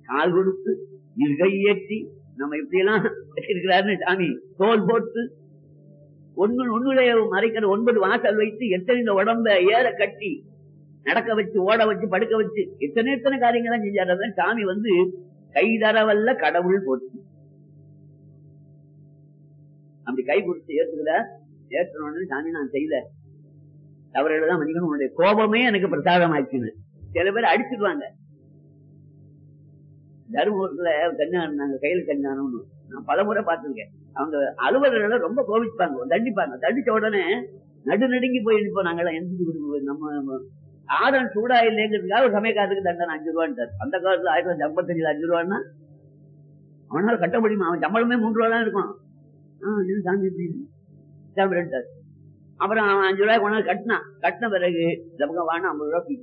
கால் கொடுத்து இருகை ஏற்றி நம்ம இப்படி எல்லாம் வச்சிருக்கிறாருன்னு சாமி தோல் போட்டு ஒண்ணுடைய மறைக்கிற 9 வாசல் வைத்து எத்தனை உடம்ப ஏற கட்டி நடக்க வச்சு ஓட வச்சு படுக்க வச்சு எத்தனை காரியங்கள்லாம் செஞ்சாரு. சாமி கைதரவல்ல கடவுள் போட்டு அப்படி கை கொடுத்து ஏற்றுக்கிற ஏற்றணும்னு சாமி நான் செய்யல தவறுகள் தான் மன்னிக்கணும். உன்னுடைய கோபமே எனக்கு பிரசாதம் ஆச்சுன்னு சில பேர் அடிச்சுடுவாங்க. தர்மபுரத்துல கல்யாணம் நாங்க கையில கல்யாணம்னு நான் பலமுறை பார்த்திருக்கேன். அவங்க அலுவலர்கள் ரொம்ப கோபிச்சுப்பாங்க, தண்டிப்பாங்க. தண்டிச்ச உடனே நடுநடுங்கி போய் நிற்போம். நாங்கெல்லாம் எந்த நம்ம ஆரம் சூடா இல்லைங்கிறதுக்காக ஒரு சமயக்காரத்துக்கு தண்டனை 5 ரூபான்ட்டார். அந்த காலத்துல 1955 5 ரூபான்னா அவனால கட்ட முடியுமா? அவன் சம்பளமே 3 ரூபா தான் இருக்கும். அப்புறம் அவன் 5 ரூபாய் கொண்டாந்து கட்டின பிறகு வாங்க 50 ரூபாய்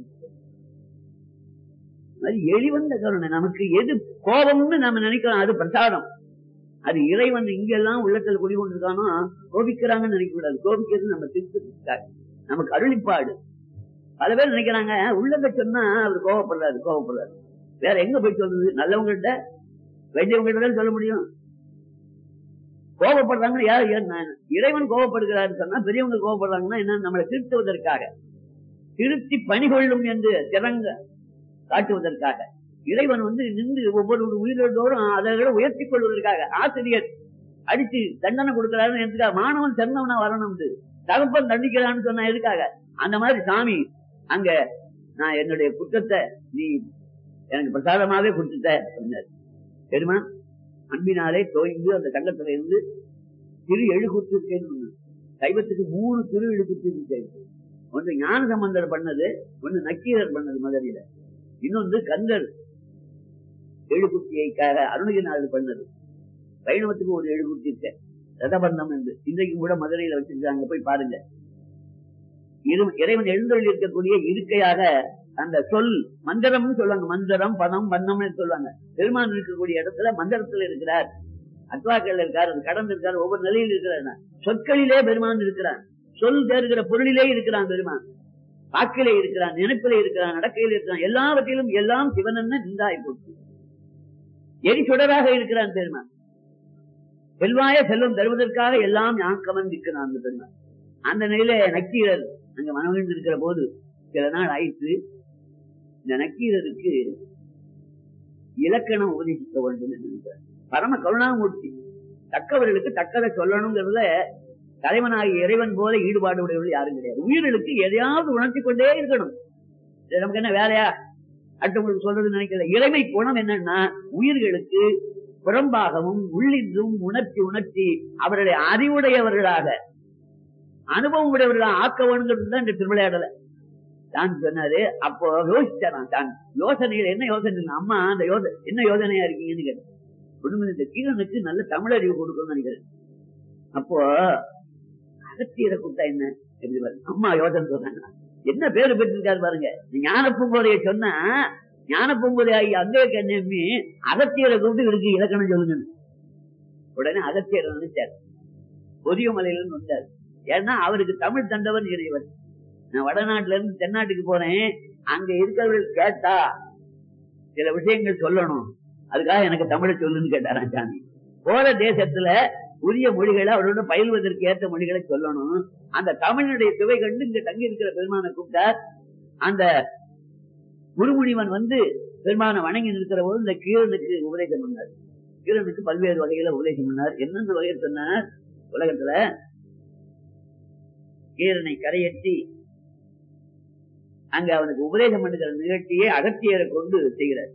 எளிவந்த கருணை. நமக்கு எது கோபம்னு நம்ம நினைக்கிறோம் அது பிரசாதம். அது இறைவன் இங்கெல்லாம் உள்ளத்தில் குடிகொண்டிருக்கானோ கோபிக்கிறாங்கன்னு நினைக்க கூடாது. கோபிக்கிறது நம்ம திருத்த நமக்கு அருளிப்பாடு. பல பேர் நினைக்கிறாங்க உள்ளங்க சொன்னா அவர் கோபப்படுறாரு. வேற எங்க போய் சொல்றது? நல்லவங்ககிட்ட வைத்தியவங்கிட்ட சொல்ல முடியும். கோபப்படுறாங்க யாரு? இறைவன் கோபப்படுகிறாரு சொன்னா பெரியவங்க கோபப்படுறாங்கன்னா என்ன? நம்மளை திருத்துவதற்காக, திருத்தி பணிகொள்ளும் என்று திறங்க காட்டுவதற்காக இறைவன் நின்று ஒவ்வொரு உயிரோடும் அதை உயர்த்தி கொள்வதற்காக. ஆசிரியர் அடிச்சு தண்டனை கொடுக்கிறாருன்னு எதுக்காக? மாணவன் சிறந்தவனா வரணும். தகப்பன் தண்டிக்கிறான்னு சொன்னா எதுக்காக? அந்த மாதிரி சாமி அங்க நான் என்னுடைய குற்றத்தை நீ எனக்கு பிரசாதமாவே கொடுத்துட்ட. தெரியுமா? அன்பினாலே தோய்ந்து அந்த தங்கத்துல இருந்து திரு எழுகுத்து இருக்கேன்னு சைவத்துக்கு 3 திரு எழுகுத்து இருக்கு. ஒன்று ஞான சம்பந்தர் பண்ணது, ஒன்று நக்கீரர் பண்ணது மதுரையில, இன்னொன்று கந்தர் எழுகுத்தியைக்காக அருணகிரிநாதர் பண்ணது. வைணவத்துக்கு ஒரு எழுகுத்தி இருக்க ரதபந்தம் என்று இன்றைக்கு கூட மதுரையில வச்சிருக்காங்க, போய் பாருங்க. இறைவன் எழுந்தொழில் இருக்கக்கூடிய இருக்கையாக அந்த சொல் மந்திரம்னு சொல்லுவாங்க. மந்திரம் பதம் பந்தம்னு சொல்லுவாங்க. பெருமான் இருக்கக்கூடிய இடத்துல மந்திரத்துல இருக்கிறார், அத்வாக்கள் இருக்கார், கடந்து இருக்கார், ஒவ்வொரு நிலையில் இருக்கிறார். சொற்களிலே பெருமான் இருக்கிறான், சொல் தேர்கிற பொருளிலே இருக்கிறான் பெருமான், வாக்கிலே இருக்கிறான், நினைப்பிலே இருக்கிறான், நடக்கையில் இருக்கிறான். எல்லாவற்றிலும் எல்லாம் சிவன் நின்றாய் போட்டு எரிசுடராக இருக்கிறான் பெருமான். செல்வாய செல்வம் தருவதற்காக எல்லாம் யாக்கமன் இருக்கிறான் பெருமான். அந்த நிலையில நக்கீரர் அங்க மனவிழ்ந்து இருக்கிற போது சில நாள் ஆயிற்று. இந்த நக்கீரருக்கு இலக்கணம் உபதேசிக்க வேண்டும் என்று நினைக்கிறார். பரம கருணாமூர்த்தி, தக்கவர்களுக்கு தக்கதை சொல்லணுங்கிறதுல தலைவனாகிய இறைவன் போல ஈடுபாடு உடையவர்கள் யாரும் கிடையாது. உயிர்களுக்கு எதையாவது உணர்த்தி கொண்டே இருக்கணும். நமக்கு என்ன வேலையா அடுத்தவங்களுக்கு சொல்றது நினைக்கல. இறைமை குணம் என்னன்னா உயிர்களுக்கு புறம்பாகவும் உள்ளின்றும் உணர்த்தி அவர்களை அறிவுடையவர்களாக அனுபவம் உடையவர்களாக ஆக்க வேணுங்கிறது தான் இந்த திருவிளையாடலை தான் சொன்னாரு. அப்போ யோசிச்சாரான். தான் யோசனைகள் என்ன யோசனை? அம்மா அந்த என்ன யோசனையா இருக்கீங்கன்னு கேட்டேன். இந்த கீழனுக்கு நல்ல தமிழ் அறிவு கொடுக்கணும்னு நினைக்கிறேன். அப்போ அகத்தியரை கூட்டா என்ன அம்மா யோசனை சொல்றாங்க. என்ன பேரு பெற்றிருக்காரு பாருங்க. ஞான பூங்கோதைய சொன்னா ஞான பூங்கோதை ஆகி அங்கே கண்ணி அகத்தியரை கூப்பிட்டு இருக்கு இலக்கணம் சொல்லுங்க. உடனே அகத்தியர் நினைச்சார், பொதியமலையில வந்தார். ஏன்னா அவருக்கு தமிழ் தண்டவன் இறைவன். நான் வடநாட்டுல இருந்து தென்னாட்டுக்கு போறேன், அங்க இருக்கிறவர்கள் கேட்டா சில விஷயங்கள் சொல்லணும், அதுக்காக எனக்கு தமிழை சொல்லுன்னு கேட்டாராம் சாமி. போற தேசத்துல உரிய மொழிகளை அவரோட பயில்வதற்கு ஏற்ற மொழிகளை சொல்லணும். அந்த தமிழுடைய சுவை கண்டு இங்க தங்கி இருக்கிற பெருமானை கூப்பிட்டார். அந்த குருமுனிவன் பெருமானை வணங்கி நிற்கிற போது இந்த கீரனுக்கு உபதேசம் பண்ணார். கீரனுக்கு பல்வேறு வகையில உபதேசம் பண்ணார். என்னென்ன வகையில் சொன்னார்? உலகத்துல கீரனை கரையேற்றி அங்க அவனுக்கு உபதேசம் பண்ணுகிற நிகழ்ச்சியை அகத்தியரை கொண்டு செய்கிறார்.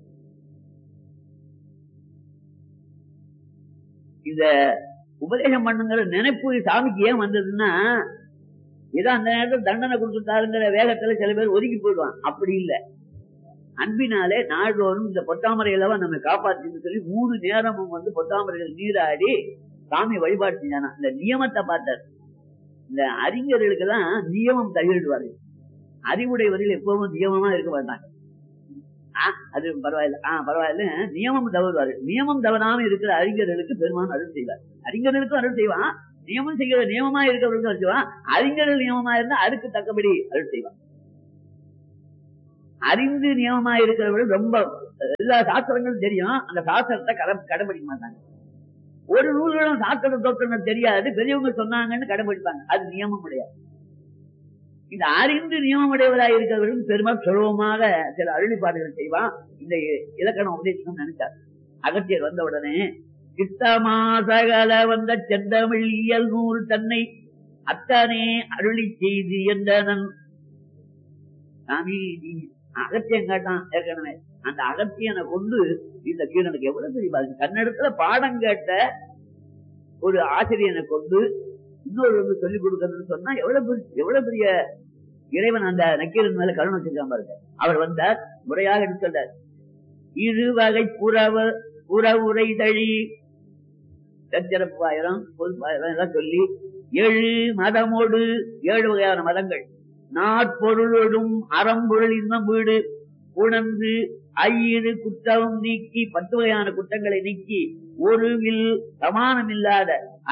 இந்த உபதேசம் பண்ணுங்கிற நினைப்பு சாமிக்கு ஏன் வந்ததுன்னா, ஏதோ அந்த நேரத்தில் தண்டனை கொடுத்துட்டாருங்கிற வேகத்துல சில பேர் ஒதுக்கி போயிடுவான். அப்படி இல்லை, அன்பினாலே நாள்தோறும் இந்த பொத்தாமரைகளவா நம்ம காப்பாற்றுன்னு சொல்லி 3 நேரமும் பொத்தாமரைகள் நீராடி சாமி வழிபாடு செஞ்சானா. இந்த நியமத்தை பார்த்தார். இந்த அறிஞர்களுக்கு தான் நியமம் தகிடுவாரு. அறிவுடையவர்கள் எப்பவும் நியமமா இருக்க மாட்டாங்க. அது பரவாயில்ல, பரவாயில்ல, நியமம் தவறுவாரு. நியமம் தவறாம இருக்கிற அறிஞர்களுக்கு பெருமான் அருள் செய்வார். அறிஞர்களுக்கும் அருள் செய்வான். நியமம் செய்கிற நியமமா இருக்கிறவர்களுக்கும் அருள் செய்வான். அறிஞர்கள் நியமமா இருந்தா அதுக்கு தக்கபடி அருள் செய்வான். அறிந்து நியமமா இருக்கிறவர்கள் ரொம்ப எல்லா சாஸ்திரங்களும் தெரியும், அந்த சாஸ்திரத்தை கடைபிடிக்க மாட்டாங்க. ஒரு நூல்களும் சாஸ்திர தோற்றங்கள் தெரியாது, பெரியவங்க சொன்னாங்கன்னு கடைபிடிப்பாங்க, அது நியமம் கிடையாது. இந்த அறிந்து நியமமுடையவராக இருக்கிறவர்களும் பெருமாள் சுலபமாக சில அருளிப்பாடுகள் செய்வான். இந்த இலக்கணம் உபதேசம் நினைச்சார். அகத்தியர் வந்த உடனே சித்தமாசகல வந்த செந்தமிழ் இயல் நூல் தன்னை அத்தனே அருளி செய்து என்றனன். சாமி அகத்தியம் கேட்டான் ஏற்கனவே, அந்த அகத்தியனை கொண்டு இந்த கீழனுக்கு எவ்வளவு தெரியுமா, தன்னிடத்துல பாடம் கேட்ட ஒரு ஆசிரியனை கொண்டு இன்னொரு வந்து சொல்லிக் கொடுக்கறதுன்னு சொன்னா எவ்வளவு பெரிய இறைவன் அந்த நக்கீரன் மேல கருணை வச்சிருக்கான் பாருங்க. அவர் வந்தார், முறையாக சொல்றார். இரு வகை புறவுரை தழி சத்திரப்பாயிரம் பொதுப்பாயிரம் எல்லாம் சொல்லி 7 மதமோடு 7 வகையான மதங்கள் நாட்பொருளோடும் அறம்பொருள் இன்னும் வீடு உணர்ந்து ஐயிரு குற்றம் நீக்கி 10 வகையான குற்றங்களை நீக்கி ஒருவில் சமானமில்லாத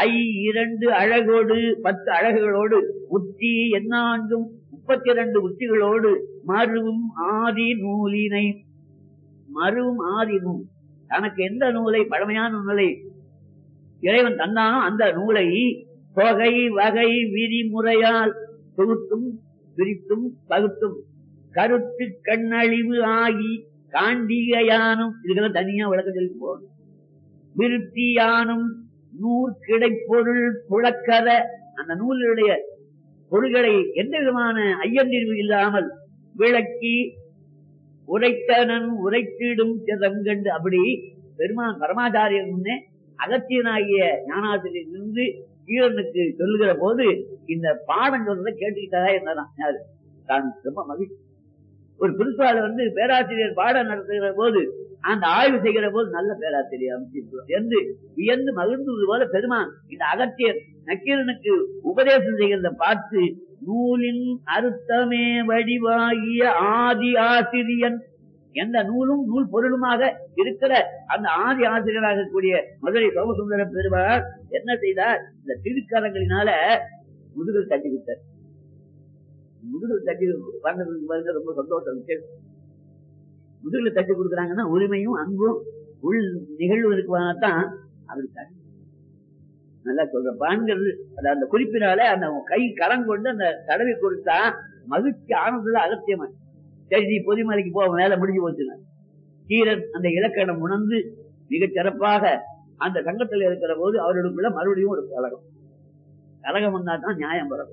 2 அழகோடு 10 அழகுகளோடு உச்சி என்னான்கும் 32 உச்சிகளோடு மருவும் ஆதி நூலினை, மருவும் ஆதி நூல், தனக்கு எந்த நூலை பழமையான நூலை இறைவன் தந்தானோ அந்த நூலை தொகை வகை விதிமுறையால் தொகுத்தும் பிரித்தும் பகுத்தும் கருத்து கண்ணழிவு ஆகி காண்டிகையானும், இதுக்கெல்லாம் தனியா விளக்கம் சொல்லி போகணும். விருத்தியானும் நூற்கிடைப்பொருள் புழக்கத, அந்த நூலுடைய பொருள்களை எந்த விதமான ஐயந்தீர்வு இல்லாமல் விளக்கி உரைத்தனன் உரைத்திடும் சிதம் கண்டு, அப்படி பெருமான் பரமாச்சாரியன் முன்னே அகத்தியனாகிய ஞானாசிரியர் இருந்து கீழனுக்கு சொல்லுகிற போது இந்த பாடம் சொல்றதை கேட்டுக்கிட்டதா என்னதான் யாரு தான் ரொம்ப மகிழ்ச்சி. ஒரு பிரின்சிபால் வந்து பேராசிரியர் பாடம் நடத்துகிற போது அந்த ஆய்வு செய்கிற போது நல்ல பேராசிரியர் அமைச்சிருக்கிறோம் என்று வியந்து மகிழ்ந்தது போல பெருமான் இந்த அகத்தியர் நக்கீரனுக்கு உபதேசம் செய்கிறத பார்த்து நூலின் அர்த்தமே வடிவாகிய ஆதி ஆசிரியன், எந்த நூலும் நூல் பொருளுமாக இருக்கிற அந்த ஆதி ஆசிரியராக கூடிய மதுரை சோமசுந்தர பெருமாள் என்ன செய்தார், இந்த திருக்கரங்களினால முதுகில் தட்டி விட்டார். முதுகில் தட்டி வந்தது ரொம்ப சந்தோஷம். முதுகில் தட்டி கொடுக்குறாங்கன்னா உரிமையும் அன்பும் உள் நிகழ்வு இருக்குவானத்தான் அவருக்கு நல்லா சொல்ற பான்கிறது. அந்த குறிப்பினால அந்த கை கரம் கொண்டு அந்த தடவை கொடுத்தா மகிழ்ச்சி ஆனதுல அகத்தியமா, சரி நீ பொதுமலைக்கு போக வேலை முடிஞ்சு போச்சுன்னா கீரன் அந்த இலக்கணம் உணர்ந்து மிகச் சிறப்பாக அந்த சங்கத்தில் இருக்கிற போது அவர்களுக்குள்ள மறுபடியும் ஒரு கலகம் வந்தா தான் நியாயம் வரும்.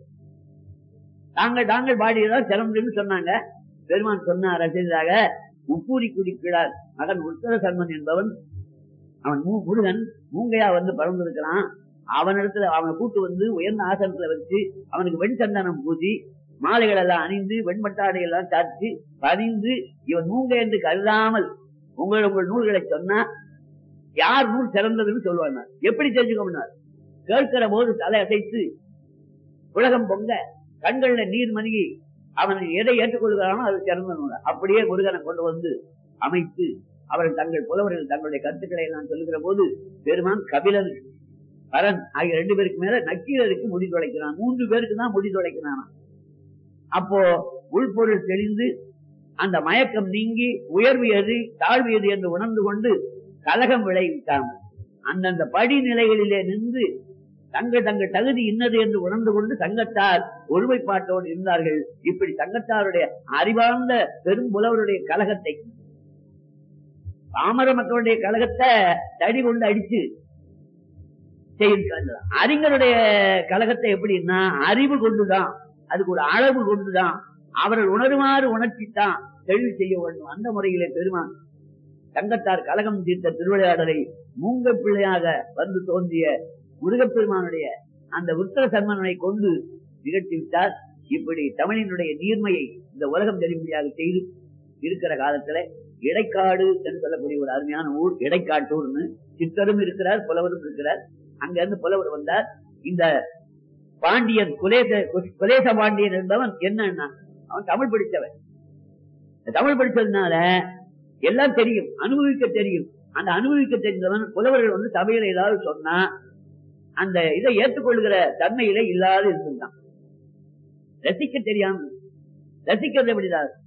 தாங்கள் பாடியதான் சிறந்ததுன்னு சொன்னாங்க. பெருமான் சொன்னார் ரசிகராக, உப்பூரி குடிக்கிறார் மகன் உத்தர சர்மன் என்பவன், அவன் முருகன் மூங்கையா வந்து பறந்திருக்கிறான். அவனிடத்துல அவனை கூட்டு வந்து உயர்ந்த ஆசனத்துல வச்சு அவனுக்கு வெண் சந்தனம் பூசி மாலைகள் எல்லாம் அணிந்து வெண்பட்டாடை எல்லாம் சாத்தி பணிந்து இவன் மூங்கை என்று கருதாமல் உங்கள் நூல்களை சொன்னா யார் நூல் சிறந்ததுன்னு சொல்லுவாங்க. எப்படி தெரிஞ்சுக்கோம்னார், கேட்கிற போது தலை அசைத்து உலகம் பொங்க கண்கள்ல நீர் மணிகி அவன் எதை ஏற்றுக்கொள்கிறானோ அது சிறந்த நூல். அப்படியே முருகனை கொண்டு வந்து அமைத்து அவர்கள் தங்கள் புலவர்கள் தங்களுடைய கருத்துக்களை எல்லாம் சொல்லுகிற போது பெருமான் கபிலன் பரன் ஆகிய 2 பேருக்கு மேல நக்கீரருக்கு முடி தொலைக்கிறான். 3 பேருக்கு தான் முடி தொலைக்கிறான். அப்போ உள்பொருள் தெளிந்து அந்த மயக்கம் நீங்கி உயர்வு எது தாழ்வு எது என்று உணர்ந்து கொண்டு கலகம் விளைவிக்காமல் அந்தந்த படிநிலைகளிலே நின்று தங்கள் தகுதி இன்னது என்று உணர்ந்து கொண்டு சங்கத்தார் ஒருமைப்பாட்டோடு இருந்தார்கள். இப்படி சங்கத்தாருடைய அறிவார்ந்த பெரும் புலவருடைய கலகத்தை, பாமர மக்களுடைய கலகத்தை தடி கொண்டு அடிச்சு செய்திருக்காங்க. அறிஞருடைய கலகத்தை எப்படின்னா அறிவு கொண்டுதான், அதுக்கு ஒரு அளவு கொண்டுதான், அவர்கள் உணருமாறு உணர்ச்சித்தான் தெளிவு செய்ய வேண்டும். அந்த முறையிலே பெருமான் சங்கத்தார் கலகம் தீர்த்த திருவிளையாடலை மூங்க பிள்ளையாக வந்து தோன்றிய முருகப்பெருமானுடைய அந்த உத்தர சர்மனை கொண்டு நிகழ்த்திவிட்டார். இப்படி தமிழினுடைய நீர்மையை இந்த உலகம் தெரியும்படியாக செய்து இருக்கிற காலத்துல இடைக்காடு என்று சொல்லக்கூடிய ஒரு அருமையான ஊர் இடைக்காட்டூர்னு சித்தரும் இருக்கிறார், புலவரும் இருக்கிறார். அங்க இருந்து புலவர் வந்தார். இந்த பாண்டியன் குலேச பாண்டியன் என்பவன் என்னன்னா அவன் தமிழ் படித்தவன். தமிழ் படிச்சதுனால எல்லாம் தெரியும், அனுபவிக்க தெரியும். அந்த அனுபவிக்க தெரிந்தவன் புலவர்கள் வந்து சபையில ஏதாவது சொன்னா அந்த இதை ஏற்றுக்கொள்கிற தன்மையில இல்லாத இருந்தான். ரசிக்க தெரியாம, ரசிக்கிறது எப்படிதான்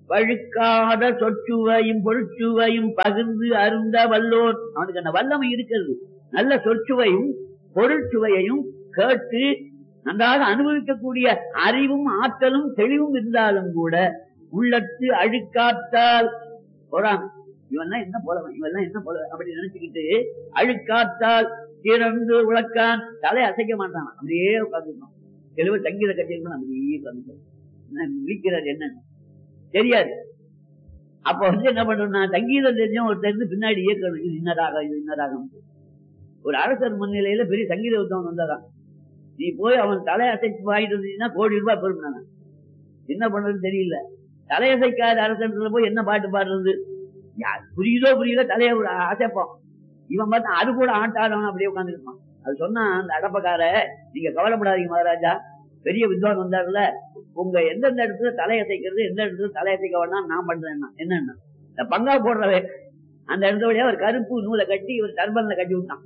வழுக்காத சொற்சுவையும் பொருட்சுவையும் பகிர்ந்து அருந்த வல்லோர். அவனுக்கு அந்த வல்லமை இருக்கிறது. நல்ல சொற்சுவையும் பொருட்சுவையையும் கேட்டு நன்றாக அனுபவிக்கக்கூடிய அறிவும் ஆற்றலும் தெளிவும் இருந்தாலும் கூட உள்ளத்து அழுக்காற்றால் போறான். இவன் என்ன போலவன், இவன் என்ன போல அப்படி நினைச்சுக்கிட்டு அழுக்காற்றால் திறந்து உழக்கான். தலை அசைக்க மாட்டான், அப்படியே உட்காந்துருக்கான். தெளிவு சங்கீத கட்சிகள் அப்படியே உட்காந்துருக்கான். விழிக்கிறார் என்னன்னு தெரியாது. அப்ப என்ன பண்றோம்னா, சங்கீதம் தெரிஞ்சவன் ஒருத்தர் இருந்து பின்னாடி இயக்கணும். இது இன்னராகம், இது இன்னராகம். ஒரு அரசர் முன்னிலையில பெரிய சங்கீத உத்தவன் வந்தாராம். நீ போய் அவன் தலையசைக்கு வாங்கிட்டு வந்தீங்கன்னா கோடி ரூபாய் பெருமானா. என்ன பண்றதுன்னு தெரியல. தலையசைக்காத அரசத்துல போய் என்ன பாட்டு பாடுறது, புரியுதோ புரியல, தலைய அசைப்போம். இவன் பார்த்தா அது கூட ஆட்டாதவன் அப்படியே உட்காந்துருப்பான். அது சொன்னா அந்த அடப்பக்கார, நீங்க கவலைப்படாதீங்க மகாராஜா, பெரிய வித்வான் வந்தாருல, உங்க எந்தெந்த இடத்துல தலையசைக்கிறது, எந்த இடத்துல தலையசைக்க வேணாம் நான் பண்றேன். என்னன்னா இந்த பங்கா போடுறவே அந்த இடத்த வழியா ஒரு கருப்பு நூலை கட்டி ஒரு டர்பன்ல கட்டி விட்டான்.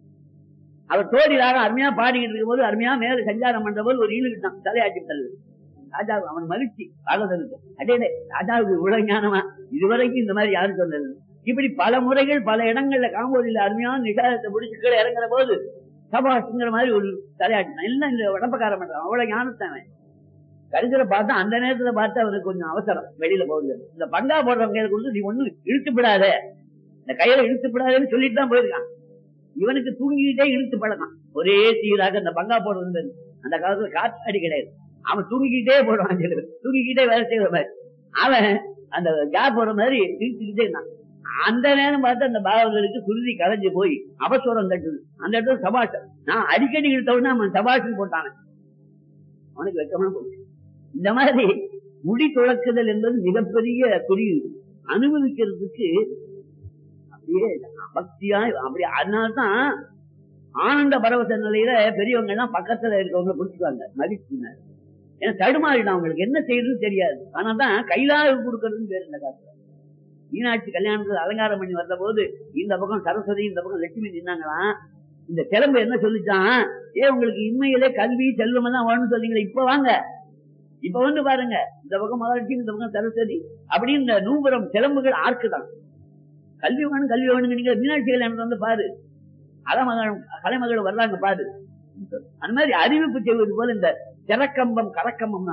அவர் தோழியாக அருமையா பாடிக்கிட்டு இருக்கும் போது அருமையா மேல சஞ்சாரம் பண்ற போது ஒரு ஈழுகிட்டான், தலையாட்டி தள்ளு. ராஜா அவன் மகிழ்ச்சி பாகவதனுக்கு. அடே ராஜாவுக்கு இவ்வளவு ஞானமா, இதுவரைக்கும் இந்த மாதிரி யாரும் சொன்னது. இப்படி பல முறைகள் பல இடங்கள்ல காம்போதியில அருமையான நிசாரத்தை முடிச்சுக்களை இறங்குற போது சபாஷுங்கிற மாதிரி ஒரு தலையாட்டினான். எல்லாம் இந்த உடம்பக்கார பண்றான், அவ்வளவு ஞானத்தான். கருத்துல பார்த்தா அந்த நேரத்துல பார்த்து அவனுக்கு கொஞ்சம் அவசரம், வெளியில போகுது. இந்த பங்கா போடுறவங்க கையில கொடுத்து நீ ஒண்ணு இழுத்துப்படாத, இந்த கையில இழுத்துப்படாதேன்னு சொல்லிட்டு தான் போயிருக்கான். இவனுக்கு தூங்கிக்கிட்டே இழுத்து பழக்கம். ஒரே சீராக இந்த பங்கா போடுறது அந்த காலத்துல காற்று அடி கிடையாது. அவன் தூங்கிக்கிட்டே போடுவான், தூங்கிக்கிட்டே வேலை செய்யற மாதிரி. அவன் அந்த கேப் போற மாதிரி இழுத்துக்கிட்டே இருந்தான். அந்த நேரம் பார்த்து அந்த பாவங்களுக்கு குருதி கலைஞ்சு போய் அவசரம் தட்டுது. அந்த இடத்துல சபாஷ், நான் அடிக்கடி இழுத்தவுடனே அவன் சபாஷன் போட்டான. அவனுக்கு வெக்கமா போச்சு. இந்த மாதிரி முடி துளக்குதல் என்பது மிகப்பெரிய குறியீடு. அனுபவிக்கிறதுக்கு அப்படியே பக்தியா அப்படி. அதனால்தான் ஆனந்த பரவச நிலையில பெரியவங்க எல்லாம் பக்கத்துல இருக்கவங்க பிடிச்சுக்குவாங்க மகிழ்ச்சியினர். ஏன்னா தடுமாறிடும், அவங்களுக்கு என்ன செய்யறதுன்னு தெரியாது. ஆனாதான் கைலாக கொடுக்கறதுன்னு பேரு. இந்த காலத்துல மீனாட்சி கல்யாணத்துல அலங்காரம் பண்ணி வந்த போது இந்த பக்கம் சரஸ்வதி, இந்த பக்கம் லட்சுமி நின்னாங்களாம். இந்த கிளம்பு என்ன சொல்லிச்சான், உங்களுக்கு இன்மையிலே கல்வி செல்வம் தான் வேணும்னு சொன்னீங்களே, இப்ப வாங்க, இப்ப வந்து பாருங்க, இந்த பக்கம் மகாலட்சுமி, இந்த பக்கம் சரஸ்வதி அப்படின்னு இந்த நூபுரம் சிலம்புகள் ஆர்க்குதான். கல்வி வேணும் கல்வி வேணுங்க. நீங்க மீனாட்சி கல்யாணம் வந்து பாரு, கலைமகள் வர்றாங்க பாரு. அந்த மாதிரி அறிவிப்பு செய்வது போல இந்த திறக்கம்பம் கரக்கம்பம்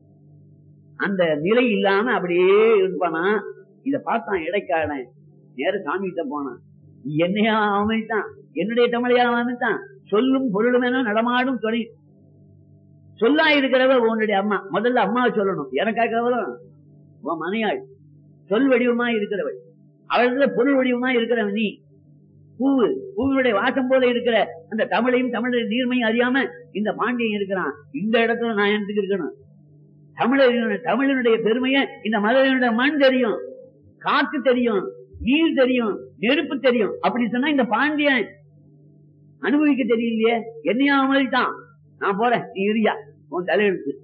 அந்த நிலை இல்லாம அப்படியே இருப்பானா. இத பார்த்தான் இடைக்கான நேர சாமி கிட்ட போனான். என்னையா அமைத்தான், என்னுடைய தமிழையா அமைத்தான், சொல்லும் பொருளும் என நடமாடும் துணை சொல்லா இருக்கிறவ உன்னுடைய அம்மா. முதல்ல அம்மாவை சொல்லணும். எனக்காகவளும் உன் மனையாள் சொல் வடிவமா இருக்கிறவள், அவளத்துல பொருள் வடிவமா இருக்கிறவன் நீ. பூவு, பூவினுடைய வாசம் போல இருக்கிற அந்த தமிழையும் தமிழை நீர்மையும் அறியாம இந்த பாண்டியன் இருக்கிறான். இந்த இடத்துல நான் எனக்கு இருக்கணும். தமிழனுடைய பெருமைய இந்த மதுரையினுடைய மண் தெரியும், காற்று தெரியும், நீர் தெரியும், நெருப்பு தெரியும். அப்படி சொன்னா இந்த பாண்டியன் அனுபவிக்க தெரியலையே, என்னையா மாதிரி தான். நான் போறேன், நீ இரியா, உன் தலையெழுத்து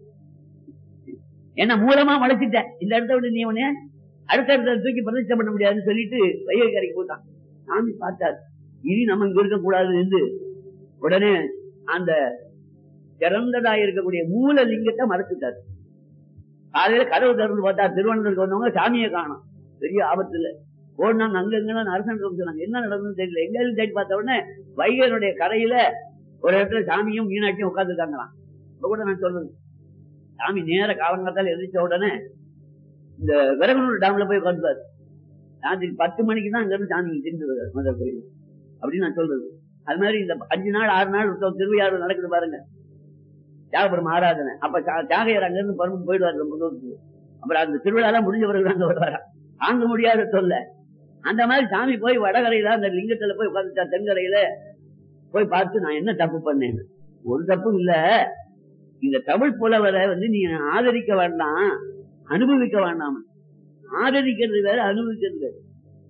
என்ன மூலமா முளைச்சிட்ட. இந்த இடத்த விட்டு நீ உன்ன அடுத்த இடத்துல தூக்கி பிரதிஷ்டை பண்ண முடியாதுன்னு சொல்லிட்டு வைகை கரைக்கு போட்டான். சாமி பார்த்தார், இனி நம்ம இங்க இருக்க கூடாது என்று உடனே அந்த திறந்ததா இருக்கக்கூடிய மூல லிங்கத்தை மறைச்சிட்டார். காலையில கதவு திறந்து பார்த்தா திருவண்ணூருக்கு வந்தவங்க சாமியை காணும். பெரிய ஆபத்துல ஓடினாங்க. அங்க எங்க அரசன் சொன்னாங்க, என்ன நடந்ததுன்னு தெரியல. எங்க தேடி பார்த்த உடனே வைகையனுடைய கரையில ஒரு இடத்துல சாமியும் மீனாட்சியும் உட்காந்துருக்காங்களாம். இப்ப கூட நான் சொல்றது, சாமி நேர காலங்காத்தால எதிர்த்த உடனே இந்த விரகனூர் டேம்ல போய் உட்காந்துப்பாரு. ராத்திரி 10 மணிக்கு தான் அங்க இருந்து சாமி திரும்பி முதல் கோயில் அப்படின்னு நான் சொல்றது. அது மாதிரி இந்த 5 நாள் 6 நாள் திருவையாறு நடக்குது பாருங்க, தியாகபுரம் ஆராதனை. அப்ப தியாகையர் அங்க இருந்து பரம போயிடுவாரு ரொம்ப தூரத்துக்கு. அப்புறம் அந்த திருவிழா முடிஞ்ச பிறகு அங்க வருவாரா, தாங்க முடியாத சொல்ல. அந்த மாதிரி சாமி போய் வடகரையில அந்த லிங்கத்துல போய் உட்காந்துட்டா. தென்கரையில போய் பார்த்து, நான் என்ன தப்பு பண்ணேன்? ஒரு தப்பு இல்ல, இந்த தமிழ் புலவரை நீ ஆதரிக்க வேண்டாம், அனுபவிக்க வேண்டாம். ஆதரிக்கிறது வேற, அனுபவிக்கிறது வேற.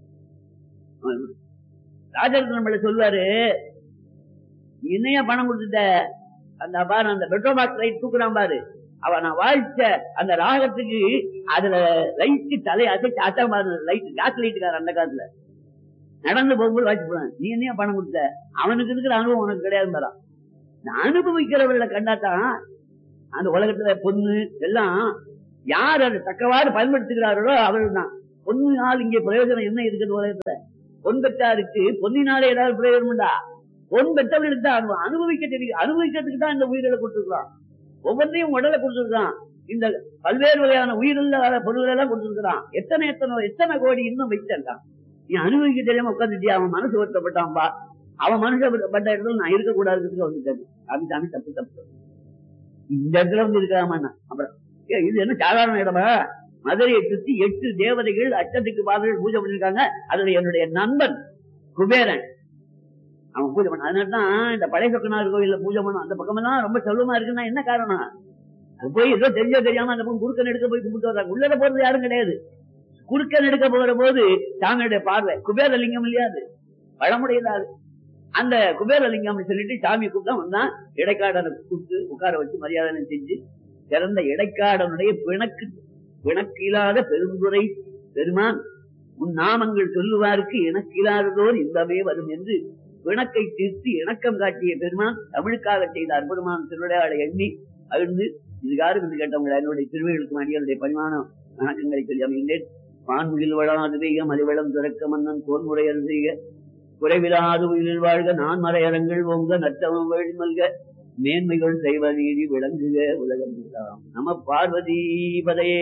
ராஜரத்னம் சொல்லுவாரு, என்னையா பணம் கொடுத்துட்ட, அந்த பாரு அந்த பெட்ரோபாக்ஸ் லைட் தூக்குறான் பாரு, அவ நான் வாழ்த்த அந்த ராகத்துக்கு அதுல லைட்டு தலை அசைச்சு அட்டம் பாரு, லைட் கேஸ் லைட்டுக்கார அந்த காலத்துல நடந்து போகும்போது வாய்ச்சி போறான். நீ என்னையா பணம் கொடுத்த, அவனுக்கு இருக்கிற அனுபவம் உனக்கு கிடையாது பாரா. அனுபவிக்கிறவர்களை கண்டாதான் அந்த உலகத்துல பொண்ணு எல்லாம் யார் அதை தக்கவாறு பயன்படுத்துகிறார்களோ அவர்கள் தான். பொன்னினால் இங்கே பிரயோஜனம் என்ன இருக்கிறது? பொன் பெற்றாருக்கு பொன்னினாலே ஏதாவது பிரயோஜனம் உண்டா? பொன் பெற்றவர்களுக்கு தான் அனுபவிக்க தெரியும். அனுபவிக்கிறதுக்கு தான் இந்த உயிர்களை கொடுத்துருக்கான். ஒவ்வொன்றையும் உடலை கொடுத்துருக்கான். இந்த பல்வேறு வகையான உயிரில்லாத பொருள்களை எல்லாம் கொடுத்துருக்கான். எத்தனை கோடி இன்னும் வைத்திருக்கான். நீ அனுபவிக்க தெரியாம உட்காந்துட்டியா? அவன் மனசு வருத்தப்பட்டான்பா. அவன் மனுஷப்பட்ட இடத்துல நான் இருக்கக்கூடாதுன்னு வந்துட்டாரு. அதுதானே தப்பு. இந்த இடத்துல வந்து இருக்காம அப்புறம் இது என்ன சாதாரண இடமா? மதுரையை சுற்றி 8 தேவதைகள் அச்சத்துக்கு பாதர்கள் பூஜை பண்ணிருக்காங்க. அதுல என்னுடைய நண்பன் குபேரன் அவன் பூஜை பண்ண. அதனாலதான் இந்த பழைய சொக்கனார் கோயில்ல பூஜை பண்ணும். அந்த பக்கம் எல்லாம் ரொம்ப செல்வமா இருக்குன்னா என்ன காரணம்? அது போய் ஏதோ தெரியாம அந்த பக்கம் குறுக்கன் எடுக்க போய் கும்பிட்டு வர்றாங்க. உள்ளத போறது யாரும் கிடையாது. குறுக்கன் எடுக்க போகிற போது சாமியுடைய பார்வை குபேரலிங்கம் இல்லையாது, பழமுடையதாது. அந்த குபேரலிங்கம் சொல்லிட்டு சாமி கூப்பிட்டா வந்தான். இடைக்காடனை கூப்பிட்டு உட்கார வச்சு மரியாதை செஞ்சு சிறந்த இடைக்காடனுடைய பிணக்கு இல்லாத பெருந்துரை பெருமான் உன் நாமங்கள் சொல்லுவாருக்கு எனக்கு இல்லாததோர் இன்பமே வரும் என்று பிணக்கை தீர்த்து இணக்கம் காட்டிய பெருமான் தமிழுக்காக செய்த அற்புதமான திருவிளையாடை எண்ணி அழுந்து இதுகாரும் என்று கேட்டவங்க என்னுடைய திருவிகளுக்கு அடியனுடைய பரிமாண வணக்கங்களை சொல்லி அமைந்தேன். வான்முகில் வளாது பெய்க மலைவளம் துறக்க மன்னன் தோன்முறையல் செய்க குறைவிலாது உயிரில் வாழ்க நான் மறையரங்கள் ஓங்க நற்றவம் வழி மல்க மேன்மைகள் செய்வ நீதி விளங்குக உலகம் நம பார்வதி பதையே.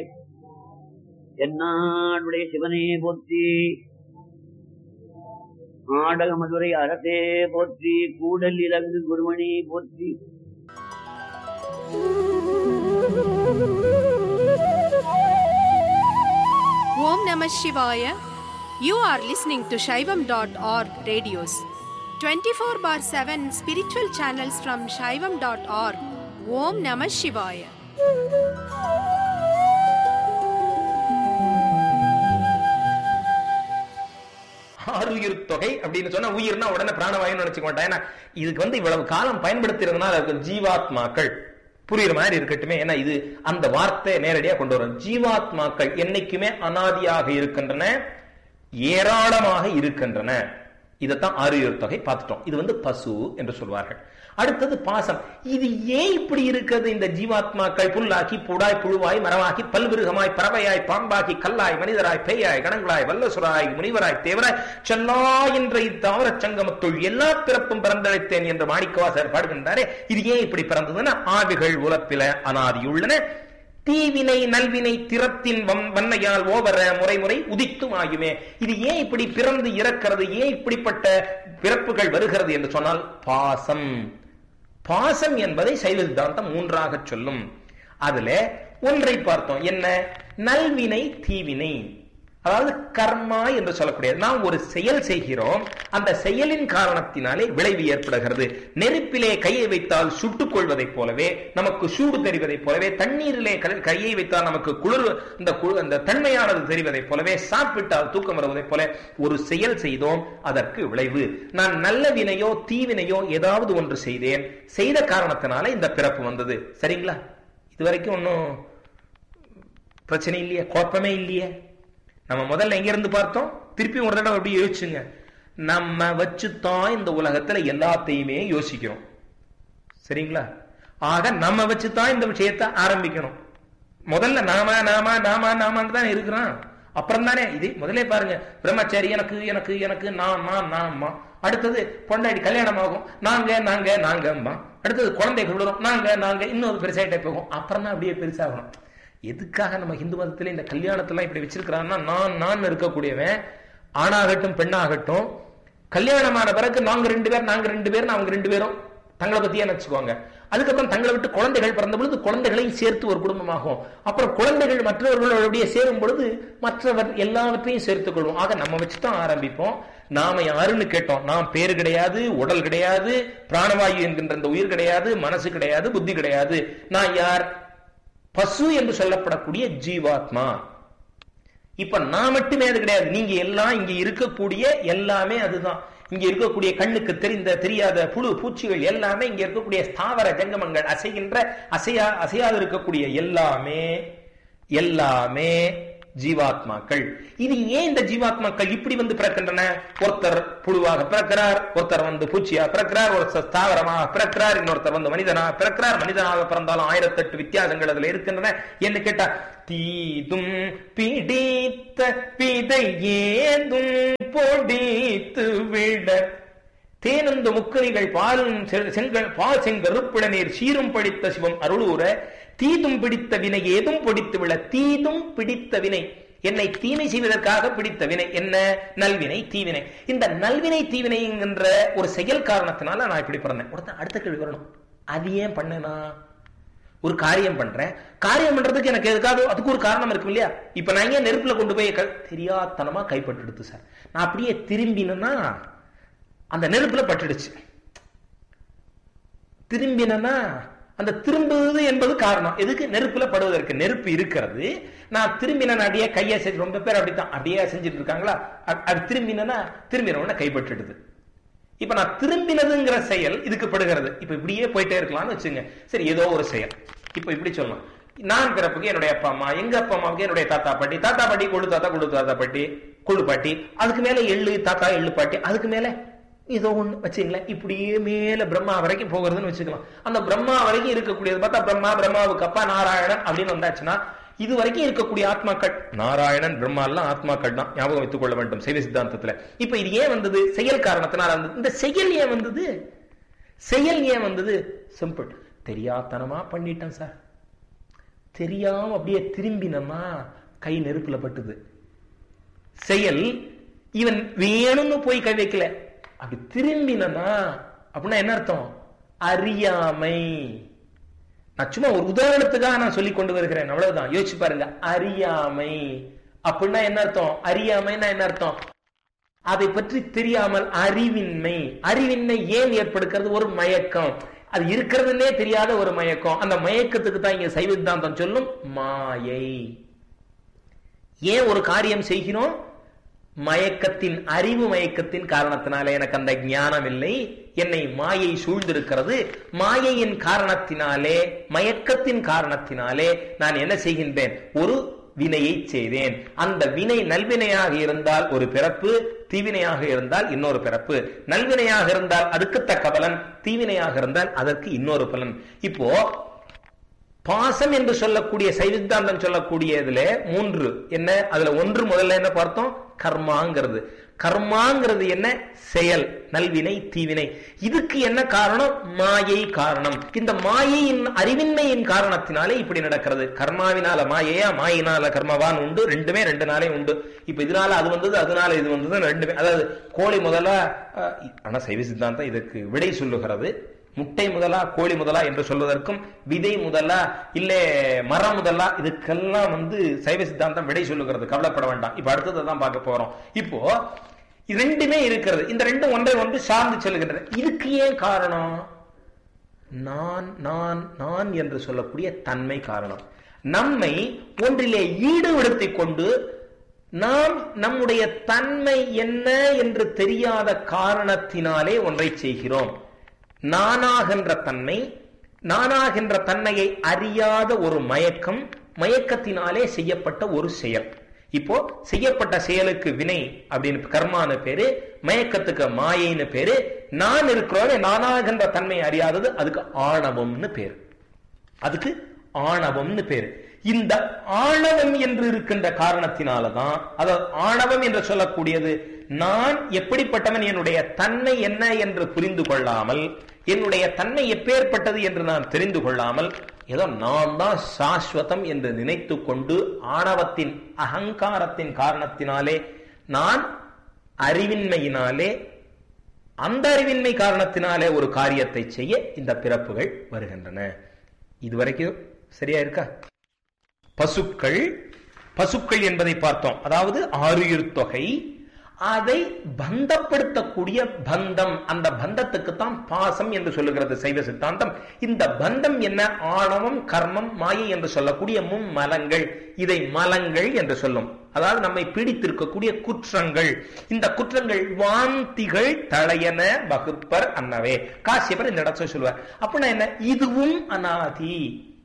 என்னாடுடைய சிவனே போற்றி, ஆடக மதுரை அரசே போற்றி, கூடல் இலங்கு குருமணி போற்றி. ஓம் நம சிவாய. You are listening to Shaivam.org radios. 24/7 spiritual channels from Shaivam.org. Om Namah Shivaya. ஆறுயிர் தொகை அப்படின்னு சொன்னா உயிர்னா உடனே பிராணவாயுன்னு நினைச்சுக்க மாட்டேன். ஏன்னா இதுக்கு இவ்வளவு காலம் பயன்படுத்துறதுனால அதுக்கு ஜீவாத்மாக்கள் புரியுற மாதிரி இருக்கட்டுமே. ஏன்னா இது அந்த வார்த்தை நேரடியா கொண்டு வரும். ஜீவாத்மாக்கள் என்னைக்குமே அனாதியாக இருக்கின்றன, ஏராளமாக இருக்கின்றன. இதைத்தான் ஆறுயிர் தொகை பார்த்துட்டோம். இது பசு என்று சொல்வார்கள். அடுத்தது பாசம். இது ஏன் இப்படி இருக்கிறது? இந்த ஜீவாத்மாக்கள் புல்லாக்கி புடாய் புழுவாய் மரமாக்கி பல்விருகமாய் பறவையாய் பாம்பாக்கி கல்லாய் மனிதராய் பேயாய் கணங்களாய் வல்லசுராய் முனிவராய் தேவராய் செல்லா என்ற இத்தாவர சங்கமத்துள் எல்லா பிறப்பும் பிறந்தழைத்தேன் என்று மாணிக்கவாசகர் பாடுகின்றாரே. இது ஏன் இப்படி பிறந்ததுன்னா ஆவிகள் உலப்பில அனாதியுள்ளன. தீவினை நல்வினை திறத்தின் வன்மையால் ஓவர முறை உதித்தும் ஆயுமே. இது ஏன் இப்படி பிறந்து இறக்கிறது? ஏன் இப்படிப்பட்ட பிறப்புகள் வருகிறது என்று சொன்னால் பாசம். பாசம் என்பதை சைவ சித்தாந்தம் 3ஆக சொல்லும். அதுல ஒன்றை பார்த்தோம். என்ன? நல்வினை தீவினை. அதாவது கர்மா என்று சொல்லக்கூடியது. நாம் ஒரு செயல் செய்கிறோம், அந்த செயலின் காரணத்தினாலே விளைவு ஏற்படுகிறது. நெருப்பிலே கையை வைத்தால் சுட்டுக் கொள்வதைப் போலவே, நமக்கு சூடு தெரிவதைப் போலவே, தண்ணீரிலே கையை வைத்தால் நமக்கு குளிர் அந்த தன்மையானது தெரிவதைப் போலவே, சாப்பிட்டால் தூக்கம் வருவதைப் போல ஒரு செயல் செய்தோம், அதற்கு விளைவு. நான் நல்ல வினையோ தீவினையோ ஏதாவது ஒன்று செய்தேன், செய்த காரணத்தினால இந்த பிறப்பு வந்தது. சரிங்களா? இதுவரைக்கும் ஒன்னும் பிரச்சனை இல்லையே, குழப்பமே இல்லையே. நம்ம முதல்ல எங்க இருந்து பார்த்தோம்? திருப்பி ஒரு தடவை அப்படி யோசிச்சுங்க. நம்ம வச்சுதான் இந்த உலகத்துல எல்லாத்தையுமே யோசிக்கிறோம். சரிங்களா? ஆக நம்ம வச்சுதான் இந்த விஷயத்தை ஆரம்பிக்கணும். முதல்ல நாம நாம நாம நாமன்னு தான் இருக்கிறோம். அப்புறம் தானே இது முதலே பாருங்க. பிரம்மச்சாரி எனக்கு எனக்கு எனக்கு நான் நான் நான்மா. அடுத்தது பொண்டாடி கல்யாணம் ஆகும், நாங்க நாங்க நாங்கம்மா. அடுத்தது குழந்தைகள் விடுறோம், நாங்க நாங்க. இன்னொரு பெருசாயிட்டே போகும். அப்புறம் தான் அப்படியே பெருசாகணும். எதுக்காக நம்ம இந்து மதத்துல இந்த கல்யாணத்தெல்லாம் இப்படி வச்சிருக்கிறான்னா, நான் இருக்கக்கூடியவன் ஆணாகட்டும் பெண்ணாகட்டும் கல்யாணமான பிறகு நாங்க ரெண்டு பேர் அவங்க 2 பேரும் தங்களை பத்தியே நினைச்சுக்குவாங்க. அதுக்கப்புறம் தங்களை விட்டு குழந்தைகள் பிறந்த பொழுது குழந்தைகளையும் சேர்த்து ஒரு குடும்பமாகும். அப்புறம் குழந்தைகள் மற்றவர்களுடைய சேரும் பொழுது மற்றவர் எல்லாவற்றையும் சேர்த்துக் கொள்வோம். ஆக நம்ம வச்சுதான் ஆரம்பிப்போம். நாம யாருன்னு கேட்டோம். நாம் பேரு கிடையாது, உடல் கிடையாது, பிராணவாயு என்கின்ற இந்த உயிர் கிடையாது, மனசு கிடையாது, புத்தி கிடையாது. நான் யார்? பசு என்று சொல்லப்படக்கூடிய ஜீவாத்மா. இப்ப நான் மட்டுமே அது கிடையாது. நீங்க எல்லாம் இங்க இருக்கக்கூடிய எல்லாமே அதுதான். இங்க இருக்கக்கூடிய கண்ணுக்கு தெரியாத புழு பூச்சிகள் எல்லாமே, இங்க இருக்கக்கூடிய ஸ்தாவர ஜங்கமங்கள், அசைகின்ற அசையாது இருக்கக்கூடிய எல்லாமே ஜீவாத்மாக்கள். இது ஏன் இந்த ஜீவாத்மாக்கள் இப்படி வந்து பிறக்கின்றன? ஒருத்தர் புழுவாக பிறக்கிறார், ஒருத்தர் வந்து பூச்சியா பிறக்கிறார், ஒருத்தர் தாவரமாக பிறக்கிறார், இன்னொருத்தர் வந்து மனிதனாக பிறக்கிறார். மனிதனாக பிறந்தாலும் 1008 வித்தியாசங்கள் அதுல இருக்கின்றன. என்ன கேட்டா, தீதும் பிடித்த பிதை ஏதும் பொடித்து விட தேனந்து முக்கணிகள் பால் செங்கருப்பிட நீர் சீரும் படித்த சிவம் அருளூர தீதும் பிடித்த வினை ஏதும் பொடித்து விட. தீதும் பிடித்த வினை, என்னை தீமை செய்வதற்காக பிடித்த வினை என்ன? நல்வினை தீவினை. இந்த நல்வினை தீவினை என்கின்ற ஒரு செயல் காரணத்தினால நான் இப்படி பிறந்தேன். அடுத்த கேள்வி வரணும், அது ஏன் பண்ணேனா? ஒரு காரியம் பண்றேன், காரியம் பண்றதுக்கு எனக்கு எதுக்காக அதுக்கு ஒரு காரணம் இருக்கு இல்லையா? இப்ப நான் ஏன் நெருப்புல கொண்டு போய் தெரியாதனமா கைப்பட்டு எடுத்து சார், நான் அப்படியே திரும்பினா அந்த நெருப்புல பட்டுடுச்சு. திரும்பினா அந்த திரும்புவது என்பது காரணம். எதுக்கு? நெருப்புல படுவதற்கு. நெருப்பு இருக்கிறது, நான் திரும்பின அடியே கையை செஞ்சு, ரொம்ப பேர் அப்படித்தான் அப்படியே செஞ்சுட்டு இருக்காங்களா? அது திரும்பின கைப்பற்றுடுது. இப்ப நான் திரும்பினதுங்கிற செயல் இதுக்கு படுகிறது. இப்ப இப்படியே போயிட்டே இருக்கலாம்னு வச்சுங்க. சரி, ஏதோ ஒரு செயல். இப்ப இப்படி சொல்லலாம், நான் பிறப்புக்கு என்னுடைய அப்பா அம்மா, எங்க அப்பா அம்மாவுக்கு என்னுடைய தாத்தா பாட்டி, கொள்ளு தாத்தா பாட்டி, கொள்ளு பாட்டி, அதுக்கு மேல எள்ளு தாத்தா எள்ளு பாட்டி, அதுக்கு மேல ஏதோ ஒண்ணு வச்சுங்களேன். இப்படியே மேல பிரம்மா வரைக்கும் போகிறதுன்னு வச்சுக்கலாம். அந்த பிரம்மா வரைக்கும் இருக்கக்கூடியது பார்த்தா பிரம்மாவுக்கு அப்பா நாராயணன் அப்படின்னு வந்தாச்சுன்னா இது வரைக்கும் இருக்கக்கூடிய ஆத்மாக்கள் நாராயணன் பிரம்மா எல்லாம் ஆத்மாக்கள் தான், ஞாபகம் வைத்துக் கொள்ள வேண்டும் சைவ சித்தாந்தத்துல. இப்ப இது ஏன் வந்தது? செயல் காரணத்தினால வந்தது. இந்த செயல் ஏன் வந்தது? சிம்பிள், தெரியாதனமா பண்ணிட்டேன் சார். தெரியாம அப்படியே திரும்பினமா கை நெருப்புல பட்டுது. செயல் இவன் வேணும்னு போய் கை வைக்கல, அப்படி திரும்பினா அப்படின்னா என்ன அர்த்தம்? அறியாமை. நான் சும்மா ஒரு உதாரணத்துக்காக நான் சொல்லி கொண்டு வருகிறேன், அவ்வளவுதான். யோசிச்சு பாருங்க, அறியாமை அப்படின்னா என்ன அர்த்தம்? அறியாமைன்னா என்ன அர்த்தம்? அதை பற்றி தெரியாமல் அறிவின்மை. அறிவின்மை ஏன் ஏற்படுகிறது? ஒரு மயக்கம், அது இருக்கிறதுனே தெரியாத ஒரு மயக்கம். அந்த மயக்கத்துக்கு தான் இங்க சைவ சித்தாந்தம் சொல்லும் மாயை. ஏன் ஒரு காரியம் செய்கிறோம்? மயக்கத்தின், அறிவு மயக்கத்தின் காரணத்தினாலே. எனக்கு அந்த ஞானம் இல்லை, என்னை மாயை சூழ்ந்திருக்கிறது. மாயையின் காரணத்தினாலே, மயக்கத்தின் காரணத்தினாலே நான் என்ன செய்கின்றேன்? ஒரு வினையை செய்தேன். அந்த வினை நல்வினையாக இருந்தால் ஒரு பிறப்பு, தீவினையாக இருந்தால் இன்னொரு பிறப்பு. நல்வினையாக இருந்தால் அதுக்கு தக்க பலன், தீவினையாக இருந்தால் அதற்கு இன்னொரு பலன். இப்போ பாசம் என்று சொல்லக்கூடிய சைவ சித்தாந்தம் சொல்லக்கூடியதுல 3 என்ன? அதுல 1 முதல்ல என்ன பார்த்தோம்? கர்மாங்கிறது. கர்மாங்கிறது என்ன? செயல், நல்வினை தீவினை. இதுக்கு என்ன காரணம்? மாயை காரணம். இந்த மாயையின் அறிவின்மையின் காரணத்தினாலே இப்படி நடக்கிறது. கர்மாவினால மாயையா, மாயினால கர்மவான் உண்டு. ரெண்டுமே 2 நாளே உண்டு. இப்ப இதனால அது வந்தது, அதனால இது வந்தது, ரெண்டுமே. அதாவது கோழி முதலா, ஆனா சைவ சித்தாந்தம் இதுக்கு விடை சொல்லுகிறது. முட்டை முதலா கோழி முதலா என்று சொல்வதற்கும், விதை முதலா இல்ல மரம் முதலா, இதுக்கெல்லாம் சைவ சித்தாந்தம் விடை சொல்லுகிறது. கவலைப்பட வேண்டாம். இப்ப அடுத்ததான் பார்க்க போறோம். இப்போ ரெண்டுமே இருக்கிறது. இந்த ரெண்டும் ஒன்றை ஒன்று சார்ந்து செல்கின்றன. இதுக்கு ஏன் காரணம்? நான் நான் நான் என்று சொல்லக்கூடிய தன்மை காரணம். நம்மை ஒன்றிலே ஈடுபடுத்திக் கொண்டு நாம் நம்முடைய தன்மை என்ன என்று தெரியாத காரணத்தினாலே ஒன்றை செய்கிறோம். நானாகின்ற தன்மை, நானாகின்ற தன்மையை அறியாத ஒரு மயக்கம், மயக்கத்தினாலே செய்யப்பட்ட ஒரு செயல். இப்போ செய்யப்பட்ட செயலுக்கு வினை அப்படின்னு கர்மான்னு பேரு, மயக்கத்துக்கு மாயைன்னு பேரு. நான் இருக்கிறோம், நானாகின்ற தன்மை அறியாதது, அதுக்கு ஆணவம்னு பேரு. அதுக்கு ஆணவம்னு பேரு. இந்த ஆணவம் என்று இருக்கின்ற காரணத்தினாலதான், அதாவது ஆணவம் என்று சொல்லக்கூடியது நான் எப்படிப்பட்டவன், என்னுடைய தன்மை என்ன என்று புரிந்து கொள்ளாமல், என்னுடைய தன்மை எப்பேற்பட்டது என்று நான் தெரிந்து கொள்ளாமல், ஏதோ நான் தான் சாஸ்வதம் என்று நினைத்து கொண்டு ஆணவத்தின் அகங்காரத்தின் காரணத்தினாலே, நான் அறிவின்மையினாலே, அந்த அறிவின்மை காரணத்தினாலே ஒரு காரியத்தை செய்ய இந்த பிறப்புகள் வருகின்றன. இதுவரைக்கும் சரியா இருக்கா? பசுக்கள், பசுக்கள் என்பதை பார்த்தோம். அதாவது ஆருயிர் தொகை, அதை பந்தப்படுத்தக்கூடிய பந்தம், அந்த பந்தத்துக்கு தான் பாசம் என்று சொல்லுகிறது சைவ சித்தாந்தம். இந்த பந்தம் என்ன? ஆணவம், கர்மம், மாயை என்று சொல்லக்கூடிய மும்மலங்கள். இதை மலங்கள் என்று சொல்லும். அதாவது நம்மை பீடித்திருக்கக்கூடிய குற்றங்கள். இந்த குற்றங்கள் வாந்திகள் தளையன வகுப்பர் அன்னவே. காசியப்பர் இந்த இடத்துல சொல்லுவார். அப்படின்னா என்ன? இதுவும் அநாதி.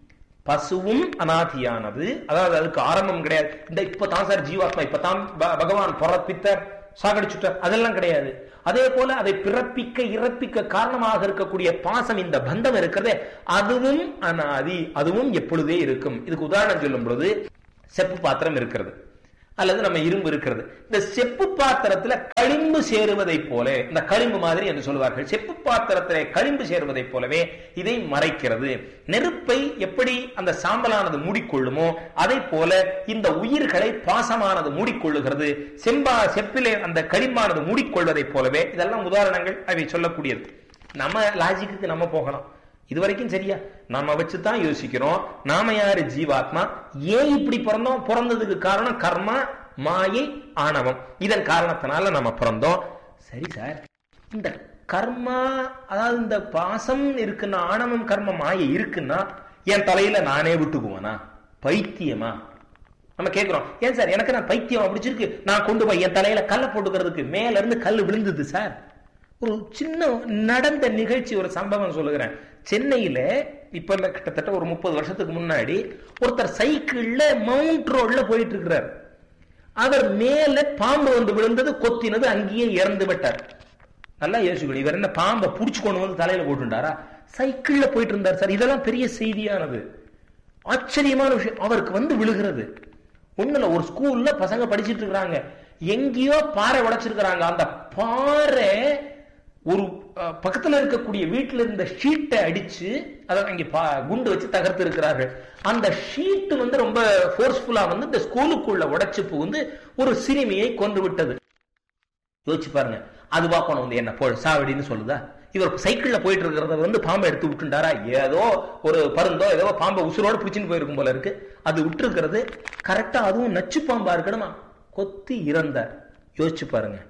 பசுவும் அனாதியானது, அதாவது அதுக்கு ஆரம்பம் கிடையாது. இந்த இப்பதான் சார் ஜீவாத்மா, இப்பதான் பகவான் பிறப்பித்தார் சாகடிச்சுட்டார், அதெல்லாம் கிடையாது. அதே போல அதை பிறப்பிக்க இறப்பிக்க காரணமாக இருக்கக்கூடிய பாசம், இந்த பந்தம் இருக்கிறதே, அதுவும் அனாதி, அதுவும் எப்பொழுதே இருக்கும். இதுக்கு உதாரணம் சொல்லும் பொழுது, செப்பு பாத்திரம் இருக்கிறது அல்லது நம்ம இரும்பு இருக்கிறது. இந்த செப்பு பாத்திரத்துல களிம்பு சேருவதை போல, இந்த களிம்பு மாதிரி என்று சொல்லுவார்கள், செப்பு பாத்திரத்திலே களிம்பு சேருவதை போலவே இதை மறைக்கிறது. நெருப்பை எப்படி அந்த சாம்பலானது மூடிக்கொள்ளுமோ அதை போல இந்த உயிர்களை பாசமானது மூடிக்கொள்ளுகிறது. செப்பிலே அந்த களிம்பானது மூடிக்கொள்வதை போலவே. இதெல்லாம் உதாரணங்கள், அவை சொல்லக்கூடியது. நம்ம லாஜிக்கு நம்ம போகலாம், இதுவரைக்கும் சரியா நாம வச்சுதான் யோசிக்கிறோம். நாம யாரு? ஜீவாத்மா. ஏன் இப்படி பிறந்தோம்? பிறந்ததுக்கு காரணம் கர்மா, மாயை, ஆணவம். இதன் காரணத்தினால நம்ம பிறந்தோம். சரி சார், இந்த கர்மா, அதாவது இந்த பாசம் இருக்குன்னா, ஆணவம், கர்ம, மாயை இருக்குன்னா என் தலையில நானே விட்டுக்குவேனா? பைத்தியமா? நம்ம கேட்கிறோம், ஏன் சார் எனக்கு நான் பைத்தியம் பிடிச்சிருக்கு, நான் கொண்டு போய் என் தலையில கல்லை போட்டுக்கிறதுக்கு மேல இருந்து கல் விழுந்தது சார். ஒரு சின்ன நடந்த நிகழ்ச்சி, ஒரு சம்பவம் சொல்லுகிறேன். சென்னையில இப்ப கிட்டத்தட்ட ஒரு 30 வருஷத்துக்கு முன்னாடி ஒருத்தர் சைக்கிள்ல மவுண்ட் ரோட்ல போயிட்டு இருக்கிறார். அவர் மேல பாம்பு வந்து விழுந்தது, கொத்தினது, அங்கேயே இறந்து விட்டார். நல்லா யோசிக்கணும், இவர் என்ன பாம்பை புடிச்சு கொண்டு வந்து தலையில போட்டுட்டாரா? சைக்கிள்ல போயிட்டு இருந்தார் சார். இதெல்லாம் பெரிய செய்தியானது, ஆச்சரியமான விஷயம். அவருக்கு வந்து விழுகிறது ஒண்ணுல, ஒரு ஸ்கூல்ல பசங்க படிச்சுட்டு இருக்கிறாங்க, எங்கேயோ பாறை உடைச்சிருக்கிறாங்க. அந்த பாறை ஒரு பக்கத்துல இருக்கக்கூடிய வீட்டுல இருந்த ஷீட்டை அடிச்சு, அதாவது அங்க குண்டு வச்சு தகர்த்து இருக்கிறார்கள். அந்த ஷீட் வந்து ரொம்ப போர்ஸ்ஃபுல்லா வந்து இந்த ஸ்கூலுக்குள்ள உடைச்சு புகுந்து ஒரு சிறுமியை கொன்று விட்டது. யோசிச்சு பாருங்க. அதுவா போன வந்து என்ன போ சாவடின்னு சொல்லுதா? இவர் சைக்கிள்ல போயிட்டு இருக்கிறத வந்து பாம்பை எடுத்து விட்டுண்டாரா? ஏதோ ஒரு பருந்தோ ஏதோ பாம்பை உசுரோடு பிடிச்சின்னு போயிருக்கும் போல இருக்கு. அது விட்டு இருக்கிறது கரெக்டா, அதுவும் நச்சு பாம்பா இருக்கணுமா, கொத்தி இறந்தார். யோசிச்சு பாருங்க.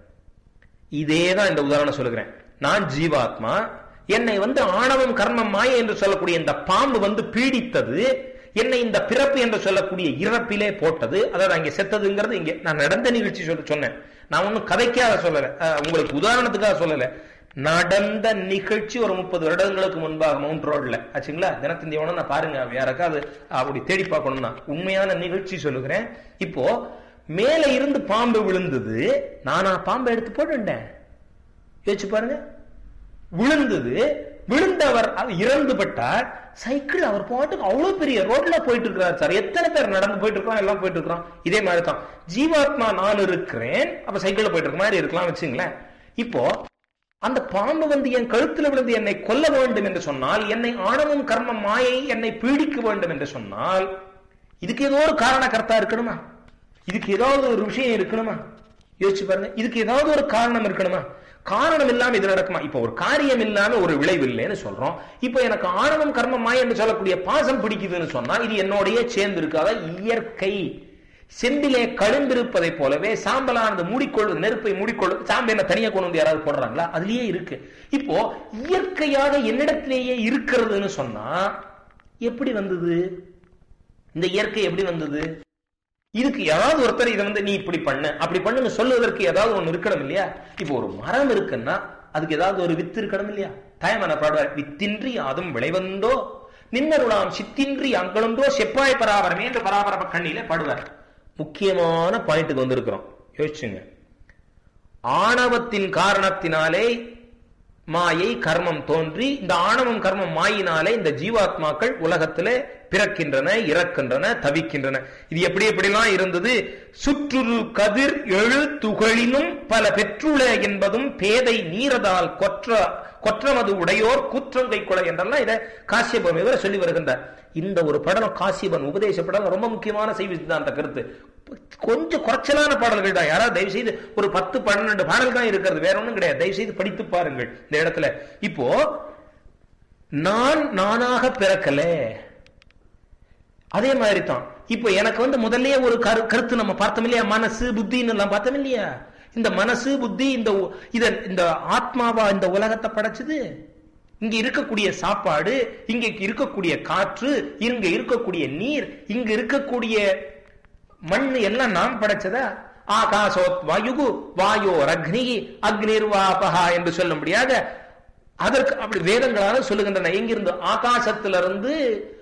இதேதான் இந்த உதாரணம் சொல்லுகிறேன். நான் ஜீவாத்மா, என்னை வந்து ஆணவம், கர்மம், மாயை என்று சொல்லக்கூடிய இந்த பாம்பு வந்து பீடித்தது, என்னை இந்த பிறப்பு என்று சொல்லக்கூடிய இறப்பிலே போட்டது. அதாவது அங்கே செத்ததுங்கிறது இங்கே நான் நடந்த நிகழ்ச்சி சொன்னேன். நான் ஒன்னும் கதைக்காக சொல்லல, உங்களுக்கு உதாரணத்துக்காக சொல்லல. நடந்த நிகழ்ச்சி ஒரு 30 வருடங்களுக்கு முன்பாக மவுண்ட் ரோட்ல ஆச்சுங்களா. தினத்தந்தியோட நான் பாருங்க, யாருக்காவது அப்படி தேடி பார்க்கணும்னா உண்மையான நிகழ்ச்சி சொல்லுகிறேன். இப்போ மேல இருந்து பாம்பு விழுந்தது, நானா பாம்பை எடுத்து போட்டுட்டேன். யோசிச்சு பாருங்க. விழுந்தது, விழுந்தவர் இறந்து பட்டார். சைக்கிள் அவர் பாட்டுக்கு அவ்வளவு பெரிய ரோட்ல போயிட்டு இருக்கிறார் சார். எத்தனை பேர் நடந்து போயிட்டு இருக்கிறோம், எல்லாம் போயிட்டு இருக்கிறோம். இதே மாதிரி தான் ஜீவாத்மா நான் இருக்கிறேன், அப்ப சைக்கிள்ல போயிட்டு இருக்க மாதிரி இருக்கலாம் வச்சுங்களேன். இப்போ அந்த பாம்பு வந்து என் கழுத்துல விழுந்து என்னை கொல்ல வேண்டும் என்று சொன்னால், என்னை ஆணவம், கர்மம், மாயை என்னை பீடிக்க வேண்டும் என்று சொன்னால், இதுக்கு ஏதோ ஒரு காரணகர்த்தா இருக்கணுமா? இதுக்கு ஏதாவது ஒரு விஷயம் இருக்கணுமா? யோசிச்சு பாருங்க. இதுக்கு ஏதாவது ஒரு காரணம் இருக்கணுமா? காரணம் இல்லாம இது நடக்குமா? இப்ப ஒரு காரியம் இல்லாம ஒரு விளைவு இல்லைன்னு சொல்றோம். இப்ப எனக்கு ஆணவம், கர்மம், மாயை என்று சொல்லக்கூடிய பாசம் பிடிக்குதுன்னு சொன்னா, இது என்னோடய சேர்ந்து இருக்காத இயற்கை. செம்பிலே கழுந்திருப்பதை போலவே சாம்பலானது மூடிக்கொள்வது, நெருப்பை மூடிக்கொள்வது. சாம்பல் என்ன தனியா கொண்டு வந்து யாராவது போடுறாங்களா? அதுலயே இருக்கு. இப்போ இயற்கையாக என்னிடத்திலேயே இருக்கிறதுன்னு சொன்னா எப்படி வந்தது? இந்த இயற்கை எப்படி வந்தது? இதுக்கு ஏதாவது ஒருத்தர் இதை வந்து நீ இப்படி பண்ணு அப்படி பண்ணுன்னு சொல்லுவதற்கு ஏதாவது ஒண்ணு இருக்கணும் இல்லையா? இப்போ ஒரு மரம் இருக்குன்னா அதுக்கு ஏதாவது ஒரு வித்து இருக்கணும் இல்லையா? தாயமான பாடுவார், வித்தின்றி அதுவும் விளைவந்தோ நின்னருளாம் சித்தின்றி அங்களந்தோ செப்பாய் பராபரமே என்று பராபரப்ப கண்ணியில பாடுவார். முக்கியமான பாயிண்ட்டுக்கு வந்திருக்கிறோம், யோசிச்சுங்க. ஆணவத்தின் காரணத்தினாலே மாயை கர்மம் தோன்றி, இந்த ஆணவம் கர்மம் மாயினாலே இந்த ஜீவாத்மாக்கள் உலகத்திலே பிறக்கின்றன, இறக்கின்றன, தவிக்கின்றன. இது எப்படி எப்படிலாம் இருந்தது? சுற்றுரு கதிர் எழு துகளினும் பல பெற்றுள என்பதும் பேதை நீரதால் கொற்றமது உடையோர் கூற்றங்கை கொலை என்றெல்லாம் இதை காசியபன் இவரை சொல்லி வருகின்றார். இந்த ஒரு படம் காசியபன் உபதேச படம் ரொம்ப முக்கியமான செய்தி சித்தாந்த கருத்து. கொஞ்சம் குறைச்சலான பாடல்கள் தான். யாராவது தயவு செய்து ஒரு 10-12 பாடல் தான் இருக்கிறது, வேற ஒன்றும் கிடையாது. தயவு செய்து படித்து பாருங்கள் இந்த இடத்துல. இப்போ நான் நானாக பிறக்கல, அதே மாதிரி தான் இப்போ எனக்கு வந்து முதல்ல ஒரு கருத்து நம்ம பார்த்தோம் இல்லையா? மனசு புத்தின்னு எல்லாம் பார்த்தோம் இல்லையா? இந்த மனசு புத்தி இந்த ஆத்மாவா இந்த உலகத்தை படைச்சது? இங்க இருக்கக்கூடிய சாப்பாடு, இங்க இருக்கக்கூடிய காற்று, இங்க இருக்கக்கூடிய நீர், இங்க இருக்கக்கூடிய மண்ணு எல்லாம் நாம் படைச்சதா? ஆகாசோத் வாயுகு வாயோர் அக்னி அக்னிர்வாபகா என்று சொல்லும்படியாக அதற்கு அப்படி வேதங்களால சொல்லுகின்றன. எங்கிருந்து? ஆகாசத்திலிருந்து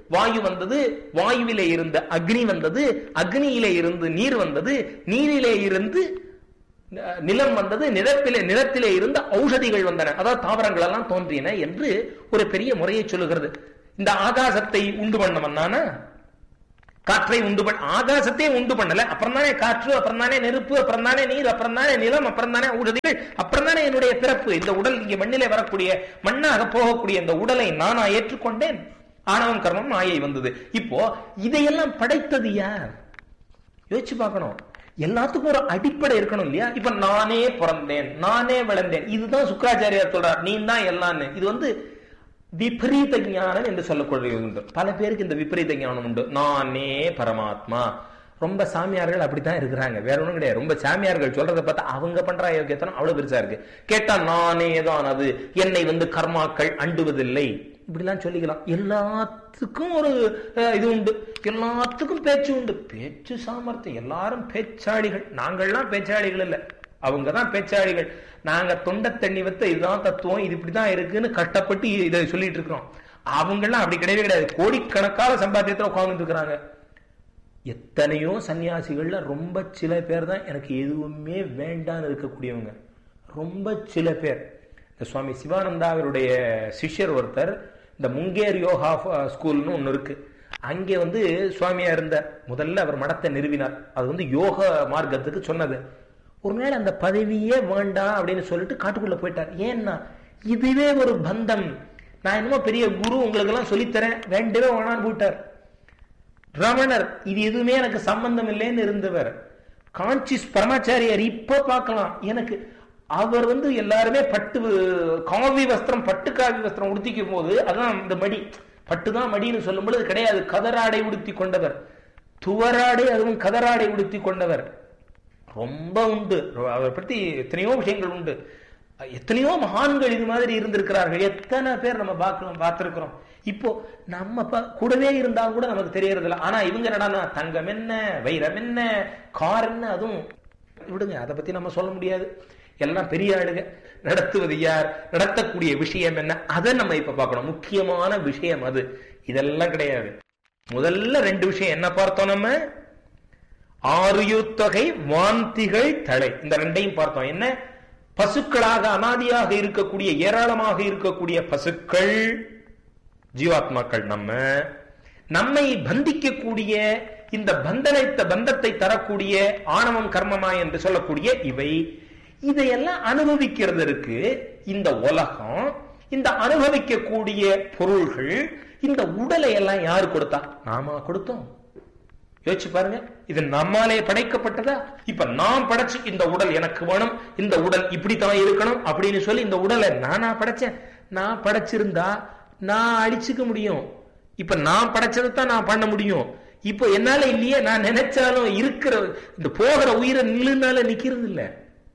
வாயு வந்தது, வாயுவிலே இருந்து அக்னி வந்தது, அக்னியிலே இருந்து நீர் வந்தது, நீரிலே இருந்து நிலம் வந்தது, நிலத்திலே இருந்த ஔஷதிகள் வந்தன, அதாவது தாவரங்கள் எல்லாம் தோன்றின என்று ஒரு பெரிய முறையை சொல்லுகிறது. இந்த ஆகாசத்தை உண்டு பண்ணவனான காற்றை உண்டு பண்ண, ஆகாசத்தையே உண்டு பண்ணல, அப்புறம் தானே காற்று, அப்புறம் தானே நெருப்பு, அப்புறம் தானே நீர், அப்புறம் தானே நிலம், அப்புறம் தானே ஔஷதிகள், அப்புறம் தானே என்னுடைய பிறப்பு. இந்த உடல் இங்கே மண்ணிலே வரக்கூடிய மண்ணாக போகக்கூடிய இந்த உடலை நானா ஏற்றுக்கொண்டேன். ஆணவம் கர்மம் மாயை வந்தது. இப்போ இதையெல்லாம் படைத்தது யார்? யோசிச்சு பார்க்கணும். எல்லாத்துக்கும் ஒரு அடிப்படை இருக்கணும் இல்லையா? இப்ப நானே பிறந்தேன், நானே வளர்ந்தேன், இதுதான் சுக்கராச்சாரியார் சொல்றார், நீ தான் எல்லான்னு. இது விபரீத ஞானம் என்று சொல்லக்கூடிய உண்டு. பல பேருக்கு இந்த விபரீத ஞானம் உண்டு. நானே பரமாத்மா. ரொம்ப சாமியார்கள் அப்படித்தான் இருக்கிறாங்க, வேற ஒண்ணும் கிடையாது. ரொம்ப சாமியார்கள் சொல்றதை பார்த்தா அவங்க பண்ற யோகியத்தனம் அவ்வளவு பெருசா இருக்கு. கேட்டா நானே தான் அது, என்னை கர்மாக்கள் அண்டுவதில்லை, இப்படிலாம் சொல்லிக்கலாம். எல்லாத்துக்கும் ஒரு இது உண்டு, எல்லாத்துக்கும் பேச்சு உண்டு, பேச்சு சாமர்த்தியம். எல்லாரும் பேச்சாளிகள், நாங்கள்லாம் பேச்சாளிகள் இல்ல, அவங்கதான் பேச்சாளிகள். நாங்க தொண்டை தண்ணி வைத்த இதுதான் தத்துவம், இது இப்படிதான் இருக்குன்னு கஷ்டப்பட்டு இதை சொல்லிட்டு இருக்கிறோம். அவங்கெல்லாம் அப்படி கிடையவே கிடையாது. கோடிக்கணக்கான சம்பாத்தியத்துல உட்கார்ந்து இருக்கிறாங்க. எத்தனையோ சன்னியாசிகள்ல ரொம்ப சில பேர் தான் எனக்கு எதுவுமே வேண்டான்னு இருக்கக்கூடியவங்க, ரொம்ப சில பேர். இந்த சுவாமி சிவானந்தா அவருடைய சிஷ்யர் ஒருத்தர், இந்த முங்கேர் யோகா ஸ்கூல்னு ஒண்ணு இருக்கு, அங்கே சுவாமியா இருந்தார். முதல்ல அவர் மடத்தை நிறுவினார். அது யோக மார்க்கத்துக்கு சொன்னது. ஒரு நாள் அந்த பதவியே வேண்டாம் அப்படின்னு சொல்லிட்டு காட்டுக்குள்ள போயிட்டார். ஏன்னா இதுவே ஒரு பந்தம், நான் என்னமோ பெரிய குரு உங்களுக்கு எல்லாம் சொல்லித்தரேன், வேண்டவே வேணான்னு போயிட்டார். ரமணர் இது எதுவுமே எனக்கு சம்பந்தம் இல்லைன்னு இருந்தவர். காஞ்சிஸ் பரமாச்சாரியார் இப்ப பார்க்கலாம், எனக்கு அவர் எல்லாருமே பட்டு காவி வஸ்திரம், பட்டு காவி வஸ்திரம் உடுத்திக்கும் போது அதான் இந்த மடி, பட்டுதான் மடின்னு சொல்லும் பொழுது கிடையாது, கதராடை உடுத்தி கொண்டவர், துவராடை, அதுவும் கதராடை உடுத்தி கொண்டவர். ரொம்ப உண்டு, அவரை பற்றி எத்தனையோ விஷயங்கள் உண்டு. எத்தனையோ மகான்கள் இது மாதிரி இருந்திருக்கிறார்கள். எத்தனை பேர் நம்ம பார்த்திருக்கிறோம். இப்போ நம்ம கூடவே இருந்தாலும் கூட நமக்கு தெரியறது இல்லை. ஆனா இவங்க என்னடா தங்கம் என்ன, வைரம் என்ன, கார் என்ன, அதுவும் விடுங்க, அதை பத்தி நம்ம சொல்ல முடியாது. எல்லாம் பெரிய ஆளுங்க. நடத்துவது யார், நடத்தக்கூடிய விஷயம் என்ன, அதை நம்ம இப்ப பார்க்கணும். முக்கியமான விஷயம் அது. இதெல்லாம் கிடையாது. முதல்ல ரெண்டு விஷயம் என்ன பார்த்தோம் நம்ம? ஆறுயுத்தொகை, வாந்திகள், தலை, இந்த ரெண்டையும் பார்த்தோம். என்ன? பசுக்களாக அனாதியாக இருக்கக்கூடிய, ஏராளமாக இருக்கக்கூடிய பசுக்கள் ஜீவாத்மாக்கள், நம்மை பந்திக்கக்கூடிய, இந்த பந்தத்தை தரக்கூடிய ஆணவம் கர்மமா என்று சொல்லக்கூடிய இவை, இதையெல்லாம் அனுபவிக்கிறதற்கு இந்த உலகம், இந்த அனுபவிக்கக்கூடிய பொருள்கள், இந்த உடலை எல்லாம் யாரு கொடுத்தா? நாம கொடுத்தோம். யோசிச்சு பாருங்க, இது நம்மாலே படைக்கப்பட்டதா? இப்ப நாம் படைச்சு இந்த உடல் எனக்கு வேணும், இந்த உடல் இப்படித்தான் இருக்கணும் அப்படின்னு சொல்லி இந்த உடலை நானா படைச்சேன்? நான் படைச்சிருந்தா நான் அழிச்சுக்க முடியும். இப்ப நான் படைச்சதைத்தான் நான் பண்ண முடியும். இப்போ என்னால இல்லையே, நான் நினைச்சாலும் இருக்கிற இந்த போகிற உயிரை நில்லுனால நிக்கிறது இல்ல.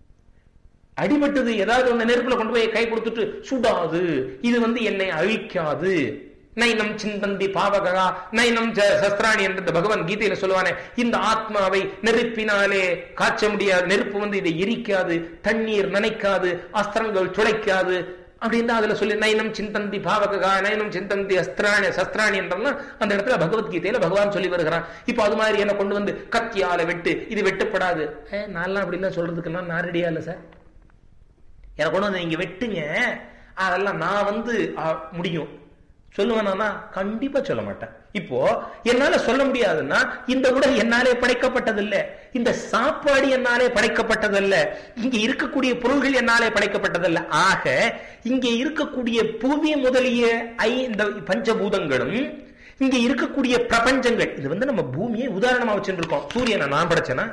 அடிபட்டது, ஏதாவது ஒண்ணு நெருப்புல கொண்டு போய் கை கொடுத்துட்டு சுடாது, இது என்னை அழிக்காது. நைனம் சிந்தந்தி பாவகா நைனம் சஸ்திராணி என்று பகவான் கீதையில சொல்லுவானே, இந்த ஆத்மாவை நெருப்பினாலே காய்ச்ச முடியாது, நெருப்பு இதை எரிக்காது, தண்ணீர் நனைக்காது, அஸ்திரங்கள் துளைக்காது அப்படின்னு அதுல சொல்லி நைனம் சிந்தந்தி பாவகா நைனம் சிந்தந்தி சஸ்திராணி என்றெல்லாம் அந்த இடத்துல பகவத்கீதையில பகவான் சொல்லி வருகிறான். இப்ப அது மாதிரி என்ன கொண்டு கத்தியால வெட்டு, இது வெட்டப்படாது. நான்லாம் அப்படிலாம் சொல்றதுக்கெல்லாம் நான் ரெடியா இல்ல சார். எனக்கு கொண்டு நீங்க வெட்டுங்க, அதெல்லாம் நான் முடியும் சொல்லுவேனா? கண்டிப்பா சொல்ல மாட்டேன். இப்போ என்னால சொல்ல முடியாதுன்னா, இந்த உடல் என்னாலே படைக்கப்பட்டதில்ல, இந்த சாப்பாடு என்னாலே படைக்கப்பட்டதல்ல, இங்க இருக்கக்கூடிய பொருள்கள் என்னாலே படைக்கப்பட்டதல்ல. ஆக இங்கே இருக்கக்கூடிய புவி முதலிய இந்த பஞ்சபூதங்களும், இங்க இருக்கக்கூடிய பிரபஞ்சங்கள், இது நம்ம பூமியை உதாரணமா வச்சுட்டு இருக்கோம். சூரியனை நான் படைச்சேனா?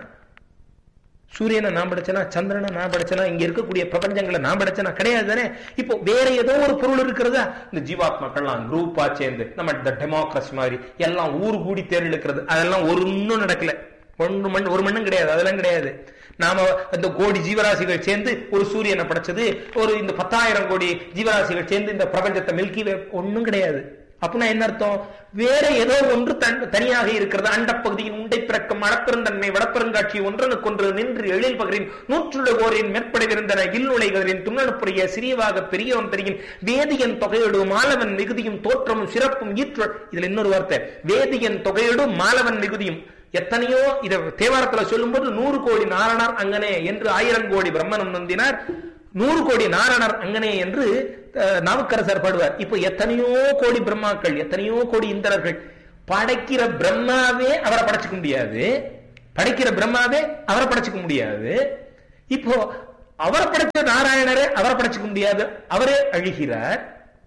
சூரியனை நான் படைச்சனா? சந்திரனை நான் படைச்சனா? இங்க இருக்கக்கூடிய பிரபஞ்சங்களை நான் படைச்சனா? கிடையாது தானே. இப்போ வேற ஏதோ ஒரு பொருள் இருக்கிறதா? இந்த ஜீவாத்மாக்கள்லாம் குரூப்பா சேர்ந்து நம்ம இந்த டெமோக்ரஸி மாதிரி எல்லாம் ஊர் கூடி தேர்ந்தெடுக்கிறது, அதெல்லாம் ஒன்னும் நடக்கல. ஒரு மண்ணும் கிடையாது, அதெல்லாம் கிடையாது. நாம இந்த கோடி ஜீவராசிகள் சேர்ந்து ஒரு சூரியனை படைச்சது, ஒரு இந்த 10,000 கோடி ஜீவராசிகள் சேர்ந்து இந்த பிரபஞ்சத்தை மில்கி வே, ஒன்னும் கிடையாது. அப்படின்னா என்ன அர்த்தம்? வேற ஏதோ ஒன்று தனியாக இருக்கிறது. அண்டப்பகுதியின் உண்டை பிறக்கும் அளப்பெருந்தன்மை வடப்பெருங்காட்சி ஒன்றனுக்கொன்று நின்று எழில் பகரின் நூற்றுலகோரின் மேற்படைவிருந்தன இல்நுழைகளின் துண்ணனுப்புரிய சிறியவாக பெரியவன் தெரியின் வேதியன் தொகையோடு மாலவன் மிகுதியும் தோற்றமும் சிறப்பும் ஈற்ற. இதுல இன்னொரு வார்த்தை, வேதியன் தொகையோடு மாலவன் மிகுதியும். எத்தனையோ இத தேவாரத்துல சொல்லும் போது 100 கோடி நாரணர் அங்கனே என்று 1000 கோடி பிரம்மனும் நந்தினார், 100 கோடி நாரணர் அங்கனே என்று நாவுக்கரசர் பாடுவார். இப்போ எத்தனையோ கோடி பிரம்மாக்கள், எத்தனையோ கோடி இந்திரர்கள். படைக்கிற பிரம்மாவே அவரை படைச்சுக்க முடியாது, படைக்கிற பிரம்மாவே அவரை படைச்சுக்க முடியாது. இப்போ அவரை படைச்ச நாராயணரே அவரை படைச்சுக்க முடியாது, அவரே அழிகிறார்,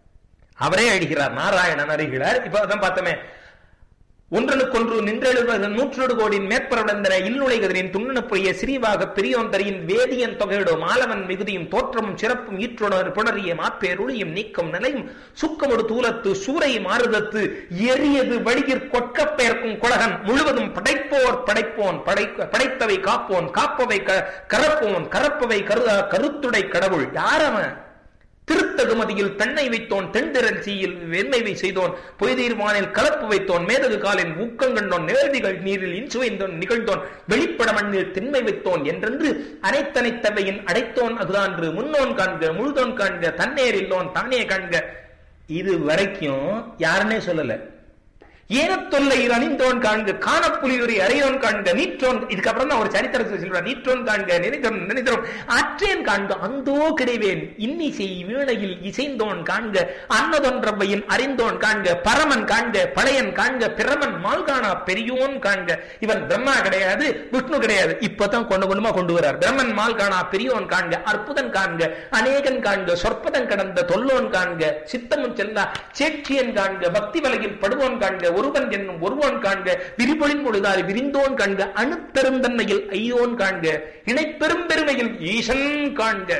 அவரே அழிகிறார், நாராயணன் அழிகிறார். இப்ப அதான் பார்த்தோமே, ஒன்றனுக்கொன்று நின்றெழுவது 100 கோடியின் மேற்பரவந்தன இல்நுழைகதிரின் துண்ணனுப்புரிய சிறிவாக பெரியோன் தரியின் வேதியன் தொகையோடு மாலவன் மிகுதியும் தோற்றமும் சிறப்பும் ஈற்றுணர் புணரிய மாப்பேருளியும் நீக்கம் நிலையும் சுக்கமொடு தூலத்து சூறை மாறுதத்து எரியது வழிகிற் கொட்கப்பெயர்க்கும் குலகன் முழுவதும் படைப்போர் படைப்போன் படைத்தவை காப்போன் காப்பவை கரப்போன் கரப்பவை கருத்துடை கடவுள். யாரவன்? திருத்தகுமதியில் பெண்ணை வைத்தோன் தென்திரட்சியில் வெண்மைவை செய்தோன் பொய்தீர்வானில் கலப்பு வைத்தோன் மேதகு காலின் ஊக்கங்கண்டோன் நேர்திகள் நீரில் இன்சுவைந்தோன் நிகழ்ந்தோன் வெளிப்பட மண்ணில் திண்மை வைத்தோன் என்றென்று அனைத்தனைத்தவையின் அடைத்தோன் அகுதான்று முன்னோன் காண்க முழுதோன் காண்க தன்னேர் இல்லோன் தானே காண்க. இது வரைக்கும் யாருன்னே சொல்லல. ஏனத்தொல்லை அணிந்தோன் காண்க காணப்புலியுரை அறையோன் காண்க நீற்றோன். இதுக்கப்புறம் தான் ஒரு சரித்திரத்தை சொல்றார். நீற்றோன் காண்க நினைத்தோன் அற்றேன் காண்க அந்தோ கிடைவேன் இன்னிசை வீணையில் இசைந்தோன் காண்க அன்னதொன்றவையின் அறிந்தோன் காண்க பரமன் காண்க பழையன் காண்க பிரமன் மால்கானா பெரியோன் காண்க. இவன் பிரம்மா கிடையாது, விஷ்ணு கிடையாது, இப்பதான் கொண்டுமா கொண்டு வரார். பிரம்மன் மால்கானா பெரியோன் காண்க அற்புதன் காண்க அநேகன் காண்க சொற்பதன் கடந்த தொல்லோன் காண்க சித்தமும் செல்லா சேட்சியன் காண்க பக்தி வலையில் படுவோன் காண்க ஒருவன் என்னும் ஒருவன் காண்க விரிபொழின் பொழுதாரி விரிந்தோன் காண்க அணுத்தருந்தன்மையில் ஐயோன் காண்க இணைப்பெரும் பெருமையில் ஈசன் காண்க.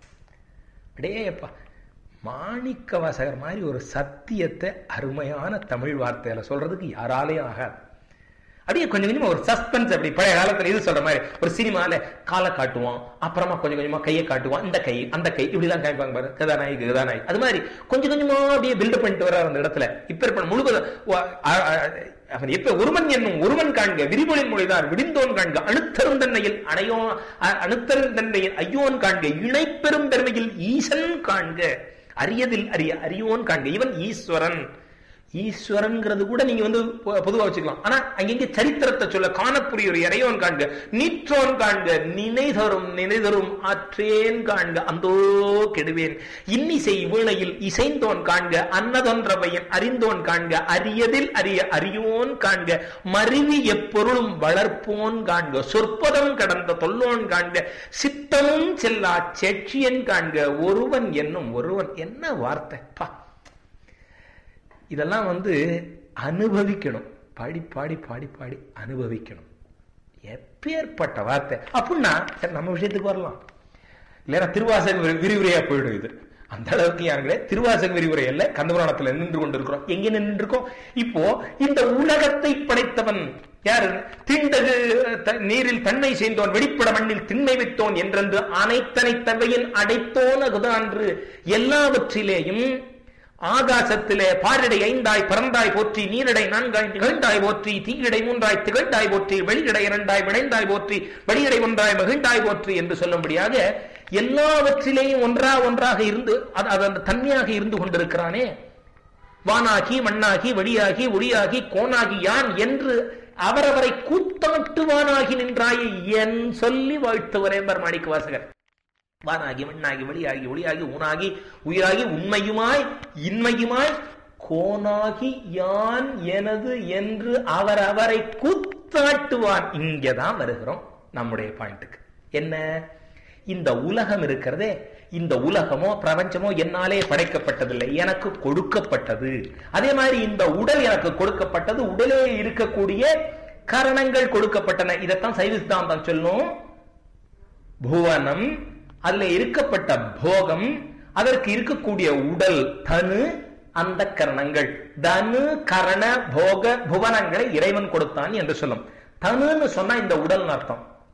அடேப்பா, மாணிக்க வாசகர் மாதிரி ஒரு சத்தியத்தை அருமையான தமிழ் வார்த்தையில சொல்றதுக்கு யாராலையும் ஆகாது. அப்படியே கொஞ்சம் கொஞ்சமா ஒரு சஸ்பென்ஸ். அப்படி பழைய காலத்துல இது சொல்ற மாதிரி ஒரு சினிமால காலை காட்டுவான், அப்புறமா கொஞ்சம் கொஞ்சமா கையை காட்டுவான், இந்த கை அந்த கை இப்படிதான் காய்ப்பாங்க பாரு, கதாநாயகி அது மாதிரி கொஞ்சம் கொஞ்சமா அப்படியே பில்டப் பண்ணிட்டு வர்றாரு அந்த இடத்துல. இப்ப இருப்ப முழுவதும் அவன் எப்ப ஒருவன் என்னும் ஒருவன் காண்க விரிமொழின் மொழிதான் விடிந்தோன் காண்க அணுத்தருந்தன்மையில் அணுத்தருந்தன்மையில் ஐயோன் காண்க இணைப்பெரும் பெருமையில் ஈசன் காண்க அரியதில் அரியோன் காண்க. இவன் ஈஸ்வரன். ஈஸ்வரன்ங்கிறது கூட நீங்க பொதுவா வச்சுக்கலாம். ஆனா அங்க சரித்திரத்தை சொல்ல காணப்புரியோர் இறையோன் காண்க நீற்றோன் காண்க நினைதரும் ஆற்றேன் காண்க அந்தோ கெடுவேன் இன்னிசை வீணையில் இசைந்தோன் காண்க அன்னதொன்றவையின் அறிந்தோன் காண்க அரியதில் அரியோன் காண்க மருவி எப்பொருளும் வளர்ப்போன் காண்க சொற்பதம் கடந்த தொல்லோன் காண்க சித்தமும் செல்லா செட்சியன் காண்க ஒருவன் என்னும் ஒருவன். என்ன வார்த்தை பா! இதெல்லாம் அனுபவிக்கணும், பாடி பாடி பாடி பாடி அனுபவிக்கணும். எப்பேற்பட்ட வார்த்தை அப்படின்னா நம்ம விஷயத்துக்கு வரலாம். இல்லைன்னா திருவாசக விரிவுரையா போயிடும். இது அந்த அளவுக்கு யாருங்களே திருவாசக விரிவுரை அல்ல, கந்தபுராணத்துல நின்று கொண்டிருக்கிறோம். எங்க நின்று இருக்கோம் இப்போ? இந்த உலகத்தை படைத்தவன் யாரு? திண்டகு நீரில் தன்மை செய்தோன் வெளிப்பட மண்ணில் திண்மை வைத்தோன் என்றென்று அனைத்தனைத்தவையின் அடைத்தோன் அகுதான்று எல்லாவற்றிலேயும் ஆகாசத்திலே பாரிடை 5 பறந்தாய் போற்றி நீரிடை 4 நிகழ்ந்தாய் போற்றி தீயிடை 3 திகழ்ந்தாய் போற்றி வெளியிடை 2 விளைந்தாய் போற்றி வெளியிடை 1 மகிழ்ந்தாய் போற்றி என்று சொல்லும்படியாக எல்லாவற்றிலேயும் ஒன்றாக இருந்து அந்த தன்மையாக இருந்து கொண்டிருக்கிறானே. வானாகி மண்ணாகி வழியாகி ஒளியாகி கோனாகி யான் என்று அவரவரை கூத்தாட்டுவானாகி நின்றாயே என் சொல்லி வாழ்த்துவரே மாணிக்க வாசகர். வானாகி மண்ணாகி வழியாகி ஒளியாகி ஊனாகி உயிராகி உண்மையுமாய் இன்மையுமாய் கோனாகி யான் எனது என்று அவரை கூத்தாட்டுவான். இங்கதான் வருகிறோம் நம்முடைய பாயிண்ட்டுக்கு. என்ன? இந்த உலகம் இருக்கிறதே, இந்த உலகமோ பிரபஞ்சமோ என்னாலே படைக்கப்பட்டதில்லை, எனக்கு கொடுக்கப்பட்டது. அதே மாதிரி இந்த உடல் எனக்கு கொடுக்கப்பட்டது, உடலே இருக்கக்கூடிய காரணங்கள் கொடுக்கப்பட்டன. இதைத்தான் சைவ சித்தாந்தம் சொல்லும். புவனம், அதுல இருக்கப்பட்ட போகம், அதற்கு இருக்கக்கூடிய உடல் தனு, அந்த கரணங்கள் தனு கரண போக புவனங்களை இறைவன் கொடுத்தான் என்று சொல்லும். தனுன்னு சொன்னா இந்த உடல் அர்த்தம்.